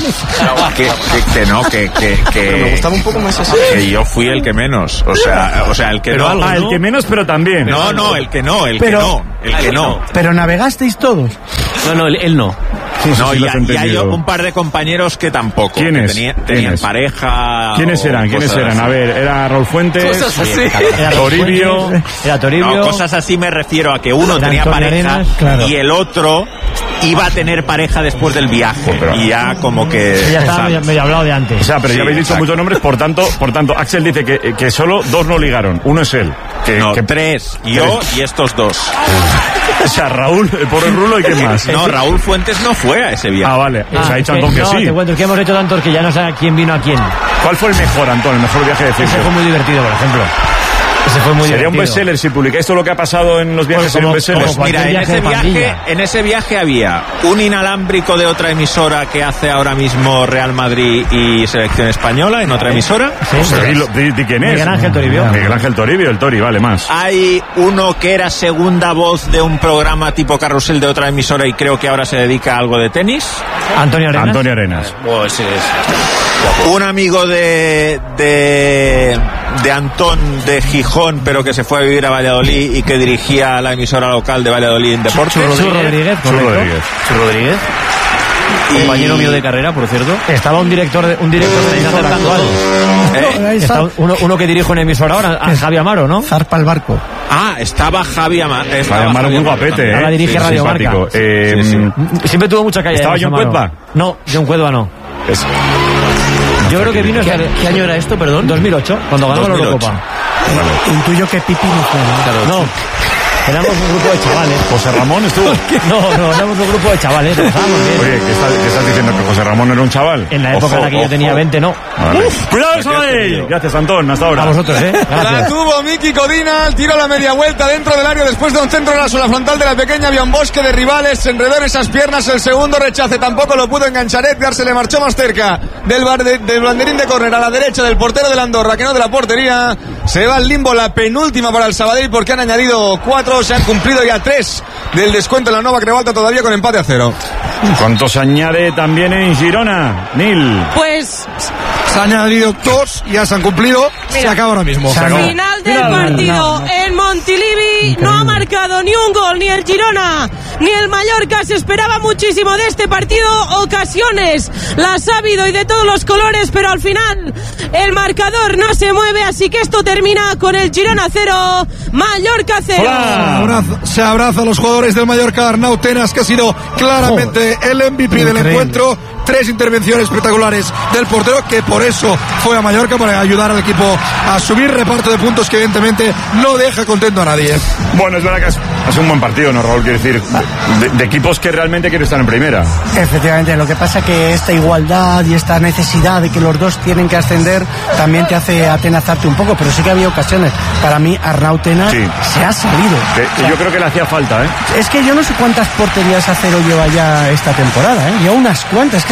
[SPEAKER 6] Que
[SPEAKER 9] me gustaba un poco más así.
[SPEAKER 6] Que yo fui el que menos. O sea, el que
[SPEAKER 4] pero
[SPEAKER 6] no.
[SPEAKER 4] El que menos, pero también.
[SPEAKER 6] No, el que no.
[SPEAKER 5] Pero navegasteis todos.
[SPEAKER 2] No, él no.
[SPEAKER 6] No, y hay un par de compañeros que tampoco.
[SPEAKER 4] ¿Quiénes?
[SPEAKER 6] Tenían pareja.
[SPEAKER 4] ¿Quiénes eran? A ver, era Raúl Fuentes,
[SPEAKER 14] Era
[SPEAKER 4] Toribio.
[SPEAKER 6] No, cosas así me refiero a que uno tenía pareja
[SPEAKER 14] Arenas, claro.
[SPEAKER 6] y el otro iba a tener pareja después del viaje. Y ya como que...
[SPEAKER 14] Ya estaba medio hablado de antes.
[SPEAKER 4] O sea, pero ya habéis dicho muchos nombres, por tanto, Axel dice que solo dos no ligaron. Uno es él.
[SPEAKER 6] Tres. Yo y estos dos.
[SPEAKER 4] O sea, Raúl, el pobre Rulo, ¿y quién más?
[SPEAKER 6] No, Raúl Fuentes no fue a ese viaje.
[SPEAKER 4] Ah, vale. Pues ha dicho Antón que sí.
[SPEAKER 14] Te cuento que hemos hecho tantos que ya no sé quién vino a quién.
[SPEAKER 4] ¿Cuál fue el mejor, Antón? El mejor viaje de Cifre.
[SPEAKER 14] Ese fue muy divertido, por ejemplo.
[SPEAKER 4] Sería un bestseller si publicáis todo lo que ha pasado en los viajes. Sería un bestseller.
[SPEAKER 6] Pues mira, en ese viaje había un inalámbrico de otra emisora que hace ahora mismo Real Madrid y Selección Española en otra emisora.
[SPEAKER 4] ¿De quién es?
[SPEAKER 14] Miguel Ángel Toribio.
[SPEAKER 4] Miguel Ángel Toribio, el Tori, vale, más.
[SPEAKER 6] Hay uno que era segunda voz de un programa tipo Carrusel de otra emisora y creo que ahora se dedica a algo de tenis.
[SPEAKER 14] Antonio
[SPEAKER 4] Arenas.
[SPEAKER 6] Pues un amigo de Antón de Gijón, pero que se fue a vivir a Valladolid y que dirigía la emisora local de Valladolid en Deportes.
[SPEAKER 14] Chu Rodríguez.
[SPEAKER 2] Compañero mío de carrera, por cierto.
[SPEAKER 14] Estaba un director de actual. Uno que dirige una emisora ahora, Javi Amaro, ¿no?
[SPEAKER 5] Zarpa el barco.
[SPEAKER 6] Estaba Javi Amaro.
[SPEAKER 4] Javi Amaro muy guapete,
[SPEAKER 14] Ahora dirige Radio Marca. Siempre tuvo mucha calle.
[SPEAKER 4] ¿Estaba John Cuedva?
[SPEAKER 14] No, John Cuedva no. Yo creo que vino...
[SPEAKER 2] ¿Qué año era esto, perdón?
[SPEAKER 14] 2008, cuando ganó la Eurocopa.
[SPEAKER 5] Intuyo que Pipi no fue.
[SPEAKER 14] No. Éramos un grupo de chavales.
[SPEAKER 4] ¿José Ramón estuvo?
[SPEAKER 14] No, éramos un grupo de chavales.
[SPEAKER 4] Oye, ¿qué estás diciendo? ¿Que José Ramón era un chaval?
[SPEAKER 14] En la época en la que yo tenía 20, no.
[SPEAKER 4] ¡Cuidado, Sabadell! Gracias, Antón, hasta ahora.
[SPEAKER 14] A vosotros, Gracias.
[SPEAKER 8] La tuvo Miki Codina, el tiro a la media vuelta dentro del área después de un centro en la sola frontal de la pequeña. Había un bosque de rivales, se enredó en esas piernas. El segundo rechace tampoco lo pudo enganchar. Edgar se le marchó más cerca del banderín de córner a la derecha del portero del Andorra, que no de la portería. Se va al limbo la penúltima para el Sabadell porque han añadido 4, se han cumplido ya 3 del descuento en la Nova Crevalta, todavía con empate a 0.
[SPEAKER 4] ¿Cuántos añade también en Girona, Nil?
[SPEAKER 12] Pues
[SPEAKER 13] se han añadido 2 y ya se han cumplido.
[SPEAKER 12] Mira,
[SPEAKER 13] se acaba ahora mismo.
[SPEAKER 12] Final del partido en Montilivi. No ha marcado ni un gol ni el Girona ni el Mallorca. Se esperaba muchísimo de este partido. Ocasiones las ha habido y de todos los colores, pero al final el marcador no se mueve, así que esto termina con el Girona 0, Mallorca 0.
[SPEAKER 13] Se abraza a los jugadores del Mallorca. Arnau Tenas, que ha sido claramente el MVP del encuentro. 3 intervenciones espectaculares del portero, que por eso fue a Mallorca, para ayudar al equipo a subir. Reparto de puntos que evidentemente no deja contento a nadie.
[SPEAKER 4] Bueno, es verdad que es un buen partido, ¿no, Raúl? Quiero decir, de equipos que realmente quieren estar en primera.
[SPEAKER 5] Efectivamente, lo que pasa que esta igualdad y esta necesidad de que los dos tienen que ascender también te hace atenazarte un poco, pero sí que había ocasiones. Para mí, Arnau Tenas se ha salido.
[SPEAKER 4] Yo creo que le hacía falta, ¿eh?
[SPEAKER 5] Es que yo no sé cuántas porterías a cero lleva ya esta temporada, ¿eh? Lleva unas cuantas, que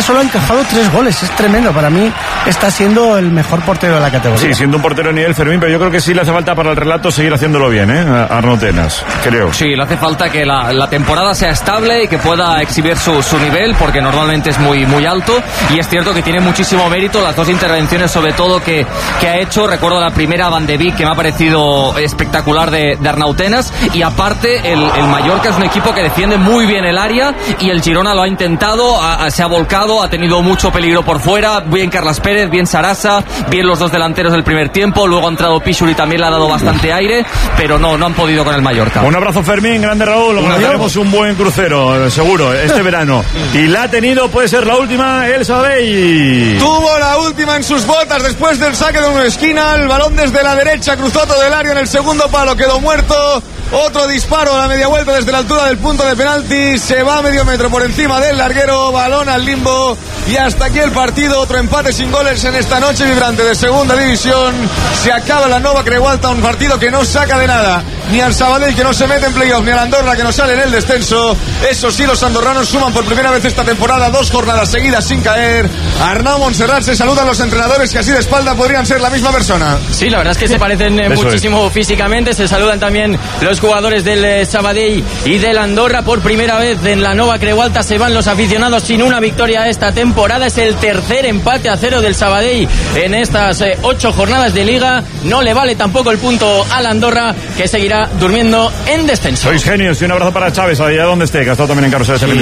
[SPEAKER 5] solo ha encajado 3 goles. Es tremendo. Para mí está siendo el mejor portero de la categoría.
[SPEAKER 4] Sí, siendo un portero de nivel, Fermín, pero yo creo que sí le hace falta para el relato seguir haciéndolo bien, a Arnau Tenas, creo.
[SPEAKER 1] Sí, le hace falta que la temporada sea estable y que pueda exhibir su nivel, porque normalmente es muy, muy alto, y es cierto que tiene muchísimo mérito las 2 intervenciones, sobre todo que ha hecho. Recuerdo la primera Van de Beek, que me ha parecido espectacular de Arnau Tenas, y aparte el Mallorca es un equipo que defiende muy bien el área, y el Girona lo ha intentado, se ha volcado, ha tenido mucho peligro por fuera, bien Carlas Pérez, bien Sarasa, bien los 2 delanteros del primer tiempo, luego ha entrado Pichur y también le ha dado bastante aire, pero no han podido con el Mallorca.
[SPEAKER 4] Un abrazo, Fermín, grande Raúl, tenemos un buen crucero, seguro, este verano. Y la ha tenido, puede ser la última, el Sabadell.
[SPEAKER 8] Tuvo la última en sus botas después del saque de una esquina, el balón desde la derecha cruzó todo el área en el segundo palo, quedó muerto. Otro disparo a la media vuelta desde la altura del punto de penalti, se va a medio metro por encima del larguero, balón al limbo, y hasta aquí el partido. Otro empate sin goles en esta noche vibrante de segunda división. Se acaba la Nova Creualta, un partido que no saca de nada ni al Sabadell, que no se mete en playoff, ni al Andorra, que no sale en el descenso. Eso sí, los andorranos suman por primera vez esta temporada 2 jornadas seguidas sin caer. Arnau Montserrat, se saludan los entrenadores que así de espalda podrían ser la misma persona.
[SPEAKER 15] Sí, la verdad es que se parecen muchísimo físicamente. Se saludan también los jugadores del Sabadell y del Andorra. Por primera vez en la Nova Creualta se van los aficionados sin una victoria esta temporada. Es el tercer empate a 0 del Sabadell en estas 8 jornadas de liga. No le vale tampoco el punto al Andorra, que seguirá durmiendo en descenso.
[SPEAKER 4] Sois genios, y un abrazo para Chávez, allá donde esté, que ha estado también en Carrusel.